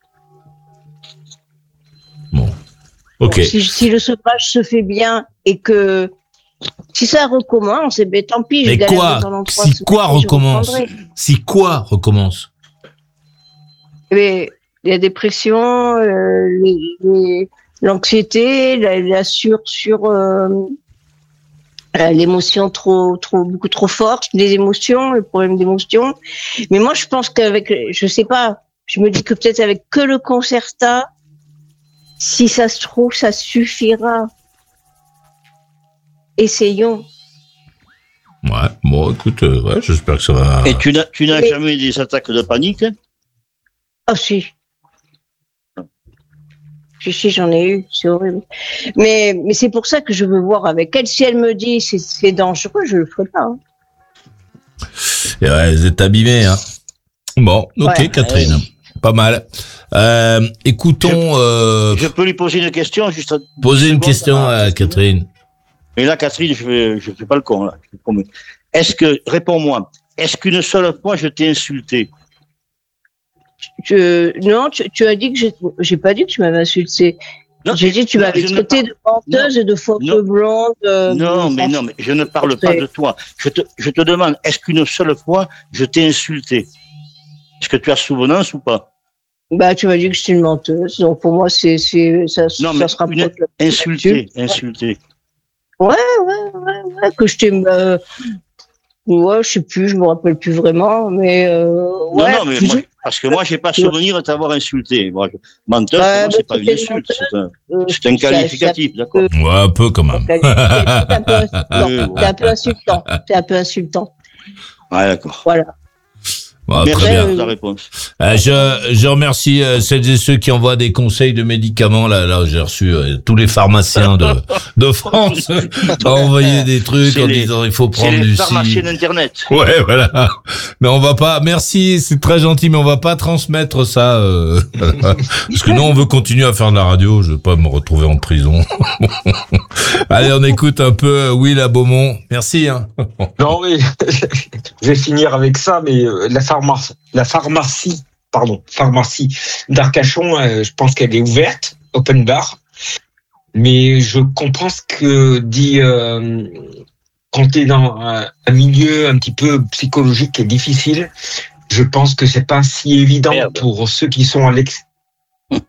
Ok. Bon, si, si le sevrage se fait bien et que si ça recommence, eh ben tant pis. je Mais galère quoi pendant trois Si semaines, quoi je recommence reprendrai. Si quoi recommence? Mais la dépression, euh, les- les- l'anxiété, la, la sur sur euh, euh, l'émotion trop trop beaucoup trop forte, les émotions, le problème d'émotion. Mais moi, je pense qu'avec, je sais pas, je me dis que peut-être avec que le Concerta, si ça se trouve, ça suffira. Essayons. Ouais, bon, écoute, euh, ouais, j'espère que ça va. Et tu n'as, tu n'as Mais- jamais eu des attaques de panique? Ah si. Si, si, j'en ai eu, c'est horrible. Mais, mais c'est pour ça que je veux voir avec elle. Si elle me dit c'est, c'est dangereux, je le ferai pas. hein. Et ouais, vous êtes abîmés, hein. Bon, ok, Ouais. Catherine. Pas mal. Euh, écoutons, euh, Je peux lui poser une question juste à... poser une seconde question à Catherine. Mais là, Catherine, je fais, je fais pas le con, là. Je te promets. Est-ce que, réponds-moi, est-ce qu'une seule fois je t'ai insulté? Je, non, tu, tu as dit que j'ai, j'ai pas dit que tu m'avais insulté. Non, J'ai dit que tu non, m'avais je ne traité parle- de menteuse et de fausse Non. blonde. euh, Non, de- mais non, mais je ne parle pas de toi. Je te, je te demande, est-ce qu'une seule fois je t'ai insulté? Est-ce que tu as souvenance ou pas? Bah, tu m'as dit que j'étais une menteuse. Donc pour moi, c'est, c'est, ça, Non, ça mais se rapproche. une- là- Insulté, insulté. Ouais, ouais, ouais, ouais, que je t'ai, euh, ouais, je sais plus, je me rappelle plus vraiment, mais, euh, ouais. non, non, mais je- moi, parce que moi, j'ai pas souvenir de t'avoir insulté. Moi, je- menteur, Ouais, pour moi, c'est mais pas une c'était une insulte, c'est un, euh, c'est un ça- qualificatif, d'accord? Ouais, un peu quand même. ça- C'est un peu insultant. Oui, bon. C'est un peu insultant. C'est un peu insultant. Ouais, d'accord. Voilà. Bon, Merci très bien. pour ta réponse. Euh, je, je remercie euh, celles et ceux qui envoient des conseils de médicaments. Là, là, j'ai reçu euh, tous les pharmaciens de, de France ont envoyé des trucs C'est en les- disant il faut C'est prendre les du pharmaciens ci. d'Internet. Ouais, voilà. Mais on va pas. Merci, c'est très gentil, mais on va pas transmettre ça euh, parce que nous, on veut continuer à faire de la radio. Je veux pas me retrouver en prison. Allez, on écoute un peu euh, Will à Beaumont. Merci. Hein. Non, mais je vais finir avec ça, mais euh, la pharmacie, la pharmacie, pardon, pharmacie d'Arcachon, euh, je pense qu'elle est ouverte, open bar, mais je comprends ce que dit euh, quand tu es dans un, un milieu un petit peu psychologique et difficile, je pense que c'est pas si évident Merde. pour ceux qui sont à l'ex. Pardon ?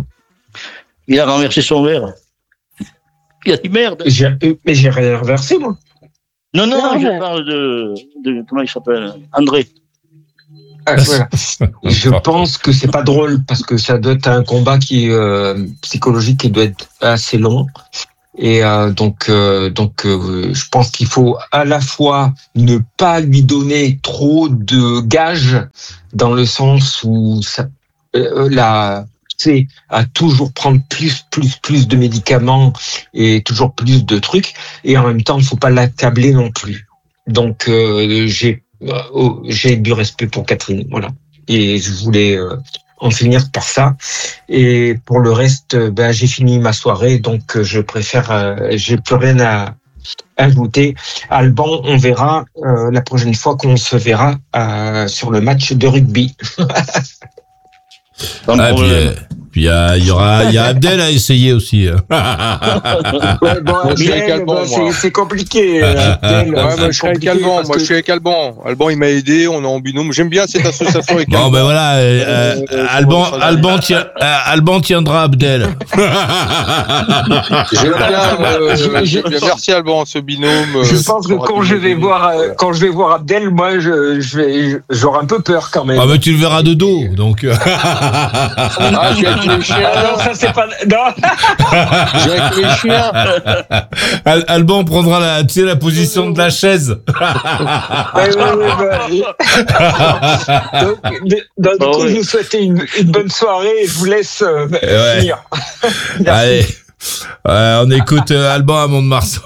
Il a renversé son verre. Il a dit merde. J'ai, mais j'ai rien renversé, moi. Non, non, non, je parle de, de comment il s'appelle, André. Ah, voilà. Je pense que c'est pas drôle parce que ça doit être un combat qui est euh, psychologique qui doit être assez long. Et euh, donc, euh, donc, euh, je pense qu'il faut à la fois ne pas lui donner trop de gages dans le sens où ça, euh, la, c'est à toujours prendre plus, plus, plus de médicaments et toujours plus de trucs. Et en même temps, il ne faut pas l'accabler non plus. Donc, euh, j'ai, euh, oh, j'ai du respect pour Catherine, voilà. Et je voulais euh, en finir par ça. Et pour le reste, ben, j'ai fini ma soirée, donc je préfère, euh, j'ai plus rien à ajouter. Alban, on verra euh, la prochaine fois qu'on se verra euh, sur le match de rugby. Ah, puis, euh, puis euh, il y aura, il y a Abdel à essayer aussi. Ouais, bon, Abdel, bah, c'est, c'est compliqué. Abdel, ouais, moi, je suis avec Alban. Moi, que... je suis avec Alban. Alban, il m'a aidé. On est en binôme. J'aime bien cette association avec Alban. Bon, ben voilà. Euh, euh, euh, Alban, Alban, tient, euh, Alban tiendra Abdel. J'aime bien. Euh, j'aime bien. Merci Alban, ce binôme. Je pense que quand je vais voir, euh, quand je vais voir Abdel, moi, je, je vais, j'aurai un peu peur quand même. Ah, mais tu le verras de dos, donc. Ah, j'ai avec les chiens. Ah non, ça c'est pas. Non. J'ai avec les chiens. Al- Alban prendra la, tu sais, la position de la chaise. Oui, oui, oui. Bah, donc, donc, du coup, je vous souhaite une, une bonne soirée et je vous laisse euh, ouais. finir. Allez, euh, on écoute euh, Alban à Mont-de-Marsan.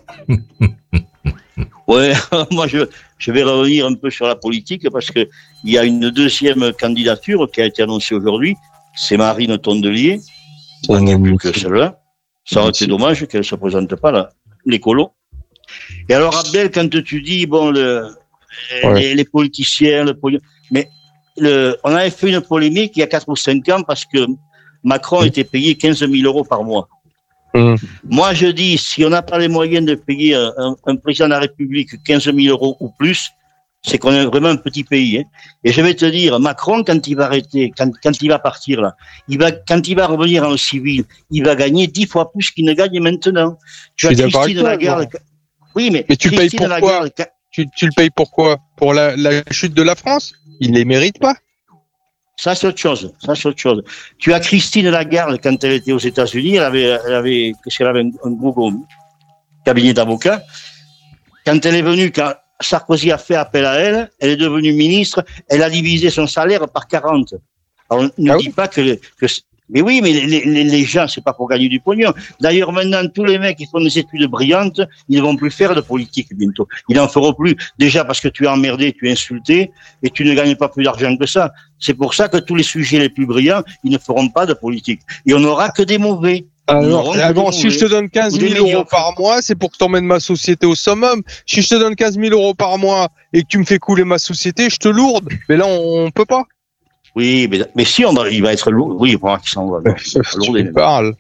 Ouais, moi je, je vais revenir un peu sur la politique parce que il y a une deuxième candidature qui a été annoncée aujourd'hui. C'est Marine Tondelier. On n'est plus que celle-là. Ça aurait été dommage qu'elle ne se présente pas là, l'écolo. Et alors Abdel, quand tu dis bon le, ouais. les, les politiciens, le poli... mais le, on avait fait une polémique il y a quatre ou cinq ans parce que Macron était payé quinze mille euros par mois. Mmh. Moi, je dis, si on n'a pas les moyens de payer un, un président de la République quinze mille euros ou plus, c'est qu'on est vraiment un petit pays. Hein. Et je vais te dire, Macron, quand il va arrêter, quand, quand il va partir là, il va, quand il va revenir en civil, il va gagner dix fois plus qu'il ne gagne maintenant. Tu as Christine Lagarde. Oui, mais, mais tu Christine payes pourquoi Lagarde, tu, tu le payes pourquoi Pour la, la chute de la France? Il les mérite pas. Ça, c'est autre chose. Ça, c'est autre chose. Tu as Christine Lagarde, quand elle était aux États-Unis, elle avait, elle avait, qu'est-ce qu'elle avait un, un gros cabinet d'avocats. Quand elle est venue, quand Sarkozy a fait appel à elle, elle est devenue ministre, elle a divisé son salaire par quarante. Alors, ne ah dis oui pas que, que, mais oui, mais les, les, les gens, c'est pas pour gagner du pognon. D'ailleurs, maintenant, tous les mecs qui font des études brillantes, ils ne vont plus faire de politique bientôt. Ils n'en feront plus. Déjà parce que tu es emmerdé, tu es insulté, et tu ne gagnes pas plus d'argent que ça. C'est pour ça que tous les sujets les plus brillants, ils ne feront pas de politique. Et on n'aura que des mauvais. Alors, alors si je te donne quinze mille euros par mois, c'est pour que tu emmènes ma société au summum. Si je te donne quinze mille euros par mois et que tu me fais couler ma société, je te lourde. Mais là, on, on peut pas. Oui, mais, mais si, on va, il va être lourd. Oui, il faudra qu'il s'en va. Tu parles.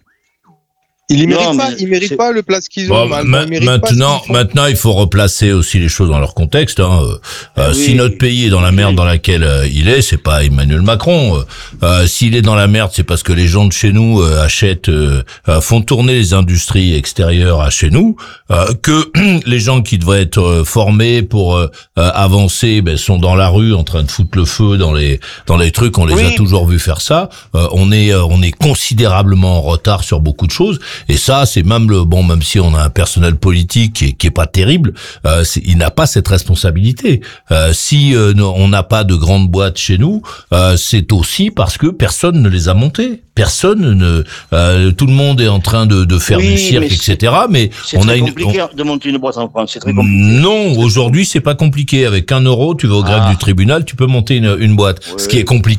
Il ne mérite pas, il mérite pas le place qu'ils ont. Bon, ma- maintenant, maintenant, il faut replacer aussi les choses dans leur contexte. Hein. Euh, oui. Si notre pays est dans la merde dans laquelle euh, il est, c'est pas Emmanuel Macron. Euh, s'il est dans la merde, c'est parce que les gens de chez nous euh, achètent, euh, font tourner les industries extérieures à chez nous. Euh, que les gens qui devraient être euh, formés pour euh, avancer, ben, sont dans la rue en train de foutre le feu dans les dans les trucs. On les oui. a toujours vus faire ça. Euh, on est euh, on est considérablement en retard sur beaucoup de choses. Et ça, c'est même le bon, même si on a un personnel politique qui est, qui est pas terrible, euh, c'est, il n'a pas cette responsabilité. Euh, si euh, on n'a pas de grandes boîtes chez nous, euh, c'est aussi parce que personne ne les a montées. Personne ne, euh, tout le monde est en train de, de faire oui, du cirque, et cetera. Mais c'est on très a une, compliqué on... de monter une boîte en France. C'est très compliqué. Non, aujourd'hui c'est pas compliqué. Avec un euro, tu vas au greffe ah. du tribunal, tu peux monter une, une boîte. Oui. Ce qui est compliqué.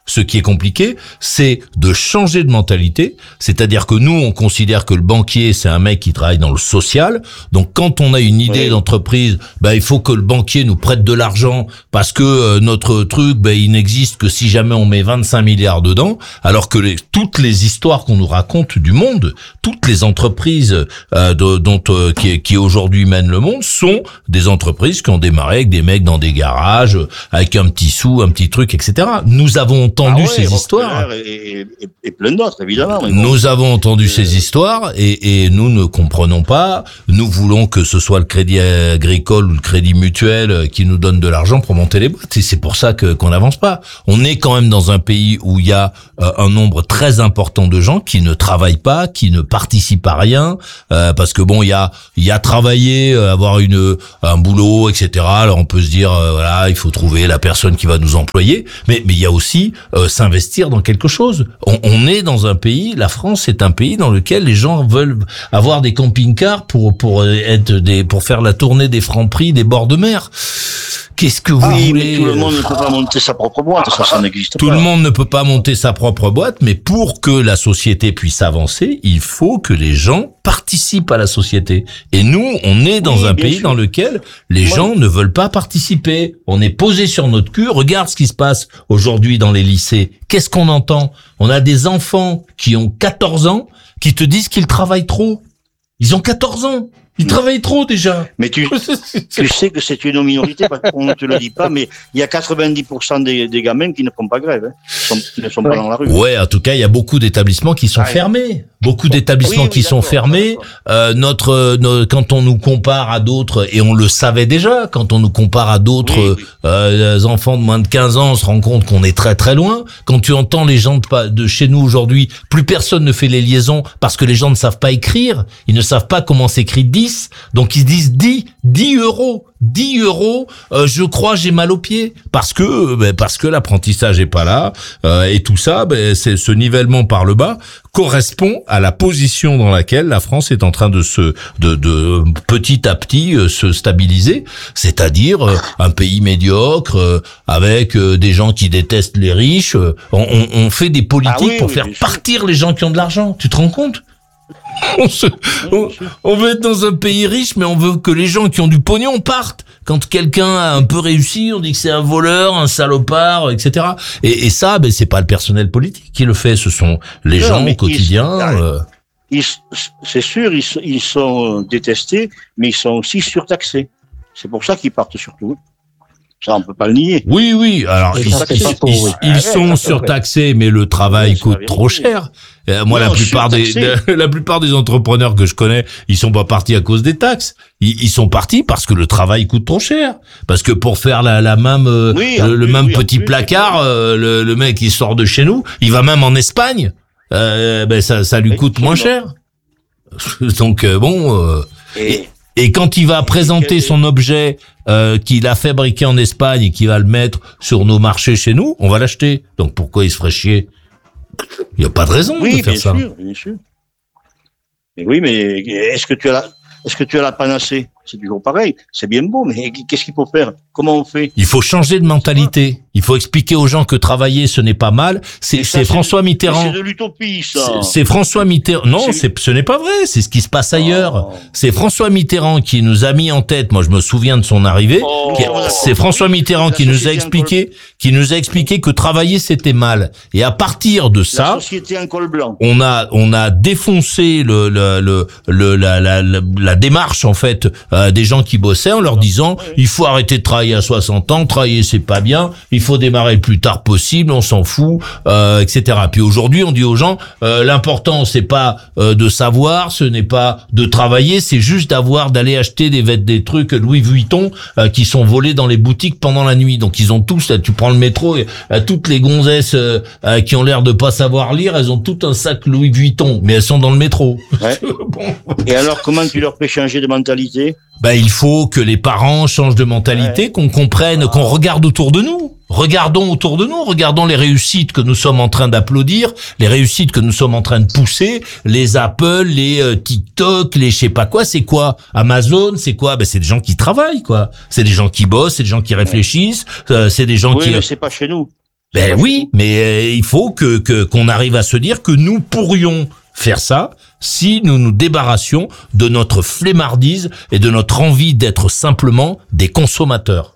ce qui est compliqué, c'est de changer de mentalité. C'est-à-dire que nous, on considère que le banquier, c'est un mec qui travaille dans le social. Donc, quand on a une idée oui. d'entreprise, ben, il faut que le banquier nous prête de l'argent parce que euh, notre truc, ben, il n'existe que si jamais on met vingt-cinq milliards dedans. Alors que les, toutes les histoires qu'on nous raconte du monde, toutes les entreprises euh, de, dont euh, qui, qui aujourd'hui mènent le monde sont des entreprises qui ont démarré avec des mecs dans des garages, avec un petit sou, un petit truc, et cetera. Nous avons entendu ah ouais, ces histoires. Et, et, et plein d'autres, évidemment. Mais nous bon. avons entendu euh... ces histoires et, et nous ne comprenons pas. Nous voulons que ce soit le crédit agricole ou le crédit mutuel qui nous donne de l'argent pour monter les boîtes. Et c'est pour ça que qu'on n'avance pas. On est quand même dans un pays où il y a euh, un nombre très important de gens qui ne travaillent pas, qui ne participent à rien, euh, parce que bon, il y a il y a travailler, euh, avoir une un boulot, et cetera. Alors on peut se dire euh, voilà, il faut trouver la personne qui va nous employer, mais mais il y a aussi euh, s'investir dans quelque chose. On, on est dans un pays, la France est un pays dans lequel les gens veulent avoir des camping-cars pour pour être des pour faire la tournée des Franprix des bords de mer. Qu'est-ce que vous ah, oui, voulez? Mais tout le monde ne peut pas monter sa propre boîte, ça, ça n'existe pas. Tout le monde ne peut pas monter sa propre boîte, mais pour que la société puisse avancer, il faut que les gens participent à la société. Et nous, on est dans oui, un pays sûr. dans lequel les Moi, gens ne veulent pas participer. On est posé sur notre cul. Regarde ce qui se passe aujourd'hui dans les lycées. Qu'est-ce qu'on entend? On a des enfants qui ont quatorze ans qui te disent qu'ils travaillent trop. Ils ont quatorze ans. Ils travaillent trop déjà. Mais tu, tu sais que c'est une minorité, parce qu'on ne te le dit pas, mais il y a quatre-vingt-dix pour cent des, des gamins qui ne font pas grève, hein, qui, sont, qui ne sont ouais. pas dans la rue. Ouais, en tout cas, il y a beaucoup d'établissements qui sont ah, fermés. Beaucoup d'établissements oui, oui, qui sont fermés. Euh, notre, notre, quand on nous compare à d'autres, et on le savait déjà, quand on nous compare à d'autres oui, oui. Euh, enfants de moins de quinze ans, on se rend compte qu'on est très très loin. Quand tu entends les gens de, de chez nous aujourd'hui, plus personne ne fait les liaisons parce que les gens ne savent pas écrire. Ils ne savent pas comment s'écrit dix. Donc ils disent dix, dix euros. dix euros, euh, je crois, j'ai mal aux pieds. Parce que, ben, parce que l'apprentissage est pas là, euh, et tout ça, ben, c'est ce nivellement par le bas correspond à la position dans laquelle la France est en train de se, de, de petit à petit euh, se stabiliser, c'est-à-dire euh, un pays médiocre euh, avec euh, des gens qui détestent les riches. Euh, on, on fait des politiques ah oui, pour oui, faire partir sûr. les gens qui ont de l'argent. Tu te rends compte? On, se, on, on veut être dans un pays riche, mais on veut que les gens qui ont du pognon partent. Quand quelqu'un a un peu réussi, on dit que c'est un voleur, un salopard, et cetera. Et, et ça, ben c'est pas le personnel politique qui le fait, ce sont les non, gens au quotidien. Ils, euh... ils, c'est sûr, ils, ils sont détestés, mais ils sont aussi surtaxés. C'est pour ça qu'ils partent surtout. Ça, on peut pas le nier. Oui, oui. Alors, ils, ils, ils, ils, ils sont surtaxés, mais le travail coûte trop cher. Euh, moi, non, la plupart des, de, la plupart des entrepreneurs que je connais, ils sont pas partis à cause des taxes. Ils, ils sont partis parce que le travail coûte trop cher. Parce que pour faire la, la même, euh, oui, le, le plus, même oui, petit plus, placard, euh, le, le mec, il sort de chez nous, il va même en Espagne. Euh, ben, ça, ça lui coûte moins cher. Donc, euh, bon, euh, et, Et quand il va présenter son objet euh, qu'il a fabriqué en Espagne et qu'il va le mettre sur nos marchés chez nous, on va l'acheter. Donc pourquoi il se ferait chier? Il n'y a pas de raison oui, de faire bien ça. Sûr, bien sûr. Mais oui, mais est-ce que tu as la, est-ce que tu as la panacée? C'est toujours pareil. C'est bien beau, mais qu'est-ce qu'il faut faire? Comment on fait? Il faut changer de mentalité. Il faut expliquer aux gens que travailler, ce n'est pas mal. C'est, ça, c'est François Mitterrand. C'est de l'utopie, ça. C'est, c'est François Mitterrand. Non, c'est... c'est, ce n'est pas vrai. C'est ce qui se passe ailleurs. Oh. C'est François Mitterrand qui nous a mis en tête. Moi, je me souviens de son arrivée. Oh. Qui, c'est François Mitterrand qui nous a expliqué, qui nous a expliqué que travailler, c'était mal. Et à partir de ça, la société en col blanc. on a, on a défoncé le, le, le, le la, la, la, la démarche, en fait, euh, des gens qui bossaient en leur disant, il faut arrêter de travailler à soixante ans, travailler, c'est pas bien, il faut démarrer le plus tard possible, on s'en fout, euh, et cetera. Puis aujourd'hui, on dit aux gens, euh, l'important, c'est pas euh, de savoir, ce n'est pas de travailler, c'est juste d'avoir, d'aller acheter des des trucs Louis Vuitton euh, qui sont volés dans les boutiques pendant la nuit. Donc ils ont tous, là, tu prends le métro, et euh, toutes les gonzesses euh, euh, qui ont l'air de pas savoir lire, elles ont tout un sac Louis Vuitton, mais elles sont dans le métro. Ouais. Bon. Et alors, comment tu leur fais changer de mentalité? Ben, il faut que les parents changent de mentalité, ouais. qu'on comprenne, qu'on regarde autour de nous. Regardons autour de nous, regardons les réussites que nous sommes en train d'applaudir, les réussites que nous sommes en train de pousser, les Apple, les euh, TikTok, les je sais pas quoi, c'est quoi? Amazon, c'est quoi? Ben, c'est des gens qui travaillent, quoi. C'est des gens qui bossent, c'est des gens qui réfléchissent, euh, c'est des gens oui, qui... mais c'est pas chez nous. Ben oui, mais euh, il faut que, que qu'on arrive à se dire que nous pourrions faire ça si nous nous débarrassions de notre flemmardise et de notre envie d'être simplement des consommateurs.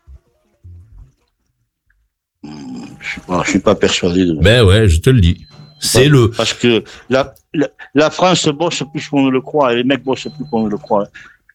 Je suis pas, je suis pas persuadé de. Ben ouais, je te le dis. C'est le. Parce que la, la, la France bosse plus qu'on ne le croit et les mecs bossent plus qu'on ne le croit.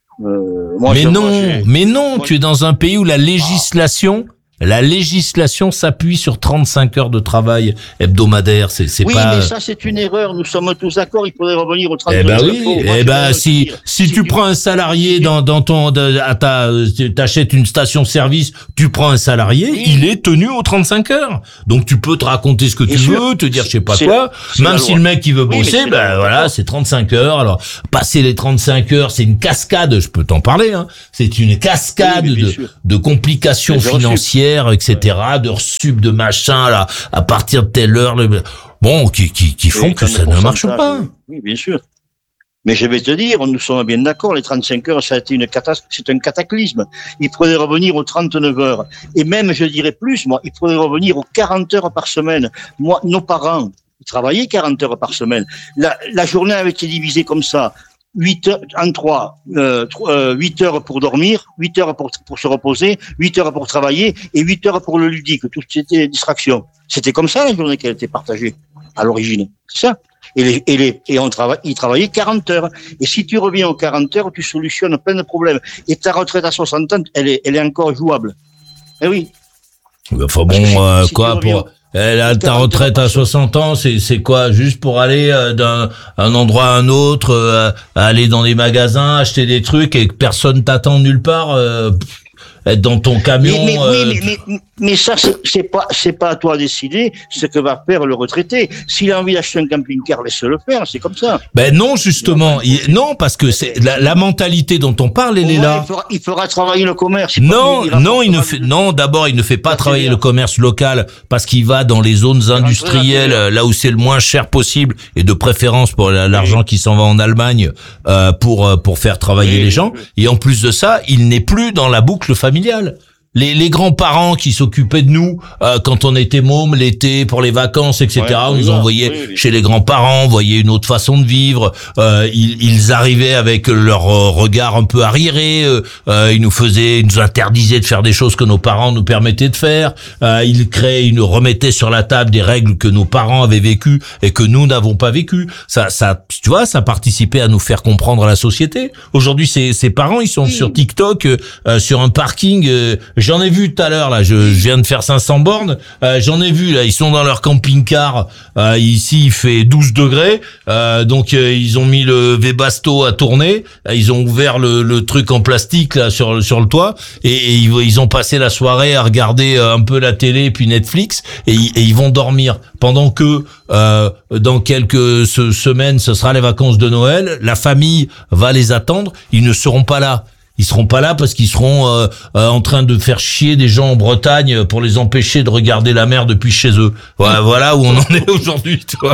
Euh, moi, mais je, non, moi, mais non, moi, tu es dans un pays où la législation, la législation s'appuie sur trente-cinq heures de travail hebdomadaire. C'est, c'est oui, pas. mais ça, c'est une erreur. Nous sommes tous d'accord. Il faudrait revenir au trente Eh ben heures. oui. Eh ben si si, si tu prends un salarié dans dans ton de, à ta t'achètes une station-service, tu prends un salarié, oui. Il est tenu aux trente-cinq heures. Donc tu peux te raconter ce que tu veux, te dire je sais pas quoi. Même si le mec il veut bosser, oui, ben voilà, c'est trente-cinq heures. Alors passer les trente-cinq heures, c'est une cascade. Je peux t'en parler. Hein. C'est une cascade oui, de sûr. de complications financières, et cetera, ouais. d'heures sub, de machin là, à partir de telle heure. Le... Bon, qui qui qui font que ça ne marche pas. Oui, bien sûr. Mais je vais te dire, nous sommes bien d'accord, les trente-cinq heures, ça a été une catastrophe, c'est un cataclysme. Il faudrait revenir aux trente-neuf heures. Et même, je dirais plus, moi, il faudrait revenir aux quarante heures par semaine. Moi, nos parents, ils travaillaient quarante heures par semaine. La, la journée avait été divisée comme ça. huit heures, en trois, euh, huit heures pour dormir, huit heures pour, pour se reposer, huit heures pour travailler et huit heures pour le ludique. Tout c'était distraction. C'était comme ça la journée qui a été partagée à l'origine. C'est ça. Et les, et les, et on travaille, ils travaillaient quarante heures. Et si tu reviens aux quarante heures, tu solutionnes plein de problèmes. Et ta retraite à soixante ans, elle est, elle est encore jouable. Eh oui. Enfin bon, si, euh, si quoi, pour, elle a ta retraite à soixante ans, c'est c'est quoi, juste pour aller euh, d'un un endroit à un autre, euh, aller dans des magasins, acheter des trucs et que personne t'attend nulle part, euh, être dans ton camion. Mais, mais, euh, oui, mais, mais, mais ça c'est, c'est pas c'est pas à toi de décider ce que va faire le retraité. S'il a envie d'acheter un camping-car, laisse-le faire, c'est comme ça. Ben non, justement, il, non parce que c'est la, la mentalité dont on parle, elle est là. Il fera, il fera travailler le commerce. Non, il non, il ne fait non. D'abord, il ne fait pas travailler bien. le commerce local parce qu'il va dans les zones industrielles, là où c'est le moins cher possible et de préférence pour l'argent oui. qui s'en va en Allemagne euh, pour pour faire travailler oui, les gens. Oui. Et en plus de ça, il n'est plus dans la boucle familiale. Les, les grands-parents qui s'occupaient de nous euh, quand on était mômes l'été pour les vacances, et cetera. Ouais, on nous envoyait oui, oui. chez les grands-parents, on voyait une autre façon de vivre. Euh, ils, ils arrivaient avec leur euh, regard un peu arriéré. Euh, ils nous faisaient, ils nous interdisaient de faire des choses que nos parents nous permettaient de faire. Euh, ils créaient, ils nous remettaient sur la table des règles que nos parents avaient vécues et que nous n'avons pas vécues. Ça, ça, tu vois, ça participait à nous faire comprendre la société. Aujourd'hui, ces, ces parents, ils sont oui. sur TikTok, euh, sur un parking. Euh, J'en ai vu tout à l'heure là, je, je viens de faire cinq cents bornes, euh, j'en ai vu là, ils sont dans leur camping-car, euh, ici il fait douze degrés, euh, donc euh, ils ont mis le Webasto à tourner, ils ont ouvert le, le truc en plastique là sur sur le toit et, et ils, ils ont passé la soirée à regarder un peu la télé puis Netflix et, et ils vont dormir pendant que euh, dans quelques semaines ce sera les vacances de Noël, la famille va les attendre, ils ne seront pas là. Ils seront pas là parce qu'ils seront euh, euh, en train de faire chier des gens en Bretagne pour les empêcher de regarder la mer depuis chez eux. Voilà, voilà où on en est aujourd'hui, toi.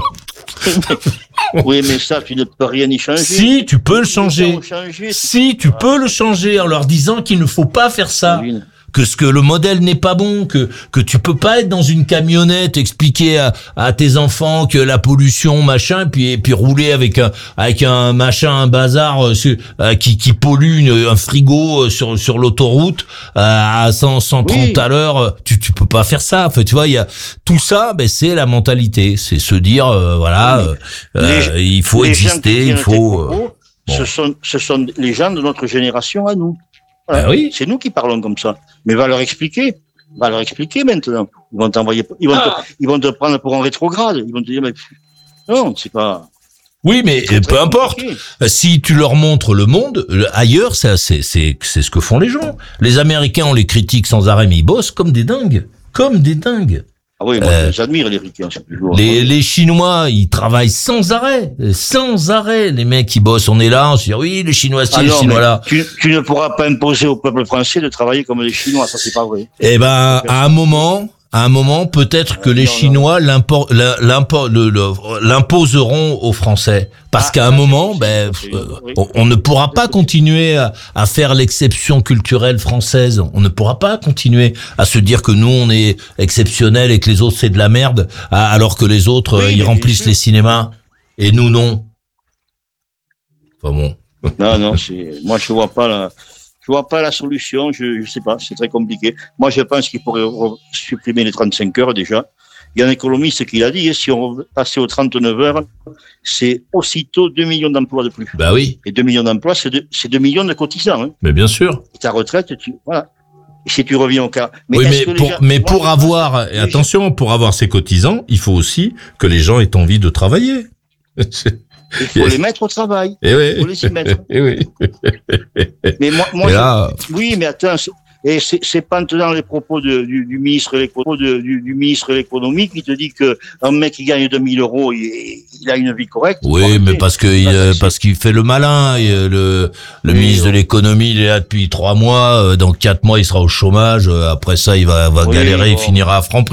Oui, mais ça, tu ne peux rien y changer. Si, tu peux le changer. Si, tu peux le changer en leur disant qu'il ne faut pas faire ça. Que ce que le modèle n'est pas bon, que que tu peux pas être dans une camionnette expliquer à, à tes enfants que la pollution machin puis et puis rouler avec un avec un machin un bazar euh, euh, qui qui pollue une, un frigo sur sur l'autoroute euh, à cent, cent trente oui. à l'heure, tu tu peux pas faire ça. Enfin, tu vois, il y a tout ça, ben c'est la mentalité, c'est se dire euh, voilà, oui. euh, les, il faut exister, il faut euh, propos, bon. ce sont ce sont les gens de notre génération à nous. Voilà. Ben oui. C'est nous qui parlons comme ça. Mais va leur expliquer. Va leur expliquer maintenant. Ils vont t'envoyer, ils vont, ah. te, ils vont te prendre pour un rétrograde. Ils vont te dire, mais non, c'est pas. Oui, mais peu importe. Compliqué. Si tu leur montres le monde, ailleurs, ça, c'est, c'est, c'est ce que font les gens. Les Américains, on les critique sans arrêt, mais ils bossent comme des dingues. Comme des dingues. Ah oui, moi, euh, j'admire les Ricains, c'est toujours. Les, les Chinois, ils travaillent sans arrêt, sans arrêt. Les mecs qui bossent, on est là, on se dit oui, les Chinois, c'est ah les non, Chinois là. Tu, tu ne pourras pas imposer au peuple français de travailler comme les Chinois, ça c'est pas vrai. Eh ben, à un moment, à un moment, peut-être que les Chinois l'impor- l'impor- le- le- l'imposeront aux Français. Parce Ah, qu'à un ça, moment, c'est ben, possible, euh, oui. on, on ne pourra pas continuer à, à faire l'exception culturelle française. On ne pourra pas continuer à se dire que nous, on est exceptionnels et que les autres, c'est de la merde, à- alors que les autres, Oui, euh, mais ils bien remplissent sûr. les cinémas et nous, non. Enfin bon. Non, non, c'est, moi, je vois pas la, je vois pas la solution. Je, je sais pas, c'est très compliqué. Moi, je pense qu'il pourrait re- supprimer les trente-cinq heures déjà. Il y a un économiste qui l'a dit, hein, si on passait aux trente-neuf heures, c'est aussitôt deux millions d'emplois de plus. Bah oui, Et deux millions d'emplois, c'est deux, c'est deux millions de cotisants. Hein. mais bien sûr. Et ta retraite, tu, voilà. Et si tu reviens au cas. oui, est-ce mais que les pour, gens- mais moi, pour je avoir, pense que et les attention, pour avoir ces cotisants, il faut aussi que les gens aient envie de travailler. gens- Il faut les mettre au travail. Et oui. Il faut les y mettre. Et oui. Mais moi, moi Et je- là, oui, mais attends, c'est- et c'est, c'est pas en tenant les propos de, du, du ministre de l'économie, de- du, du ministre de l'économie qui te dit que un mec qui gagne deux mille euros, il, il a une vie correcte. oui, Faut mais arrêter. parce que il, Ah, euh, c'est- parce qu'il fait le malin. Et, euh, le le Oui, ministre de oui. l'économie, il est là depuis trois mois. euh, Dans quatre mois, il sera au chômage. euh, Après ça, il va, va Oui, galérer. Il bon. finira à Franprix.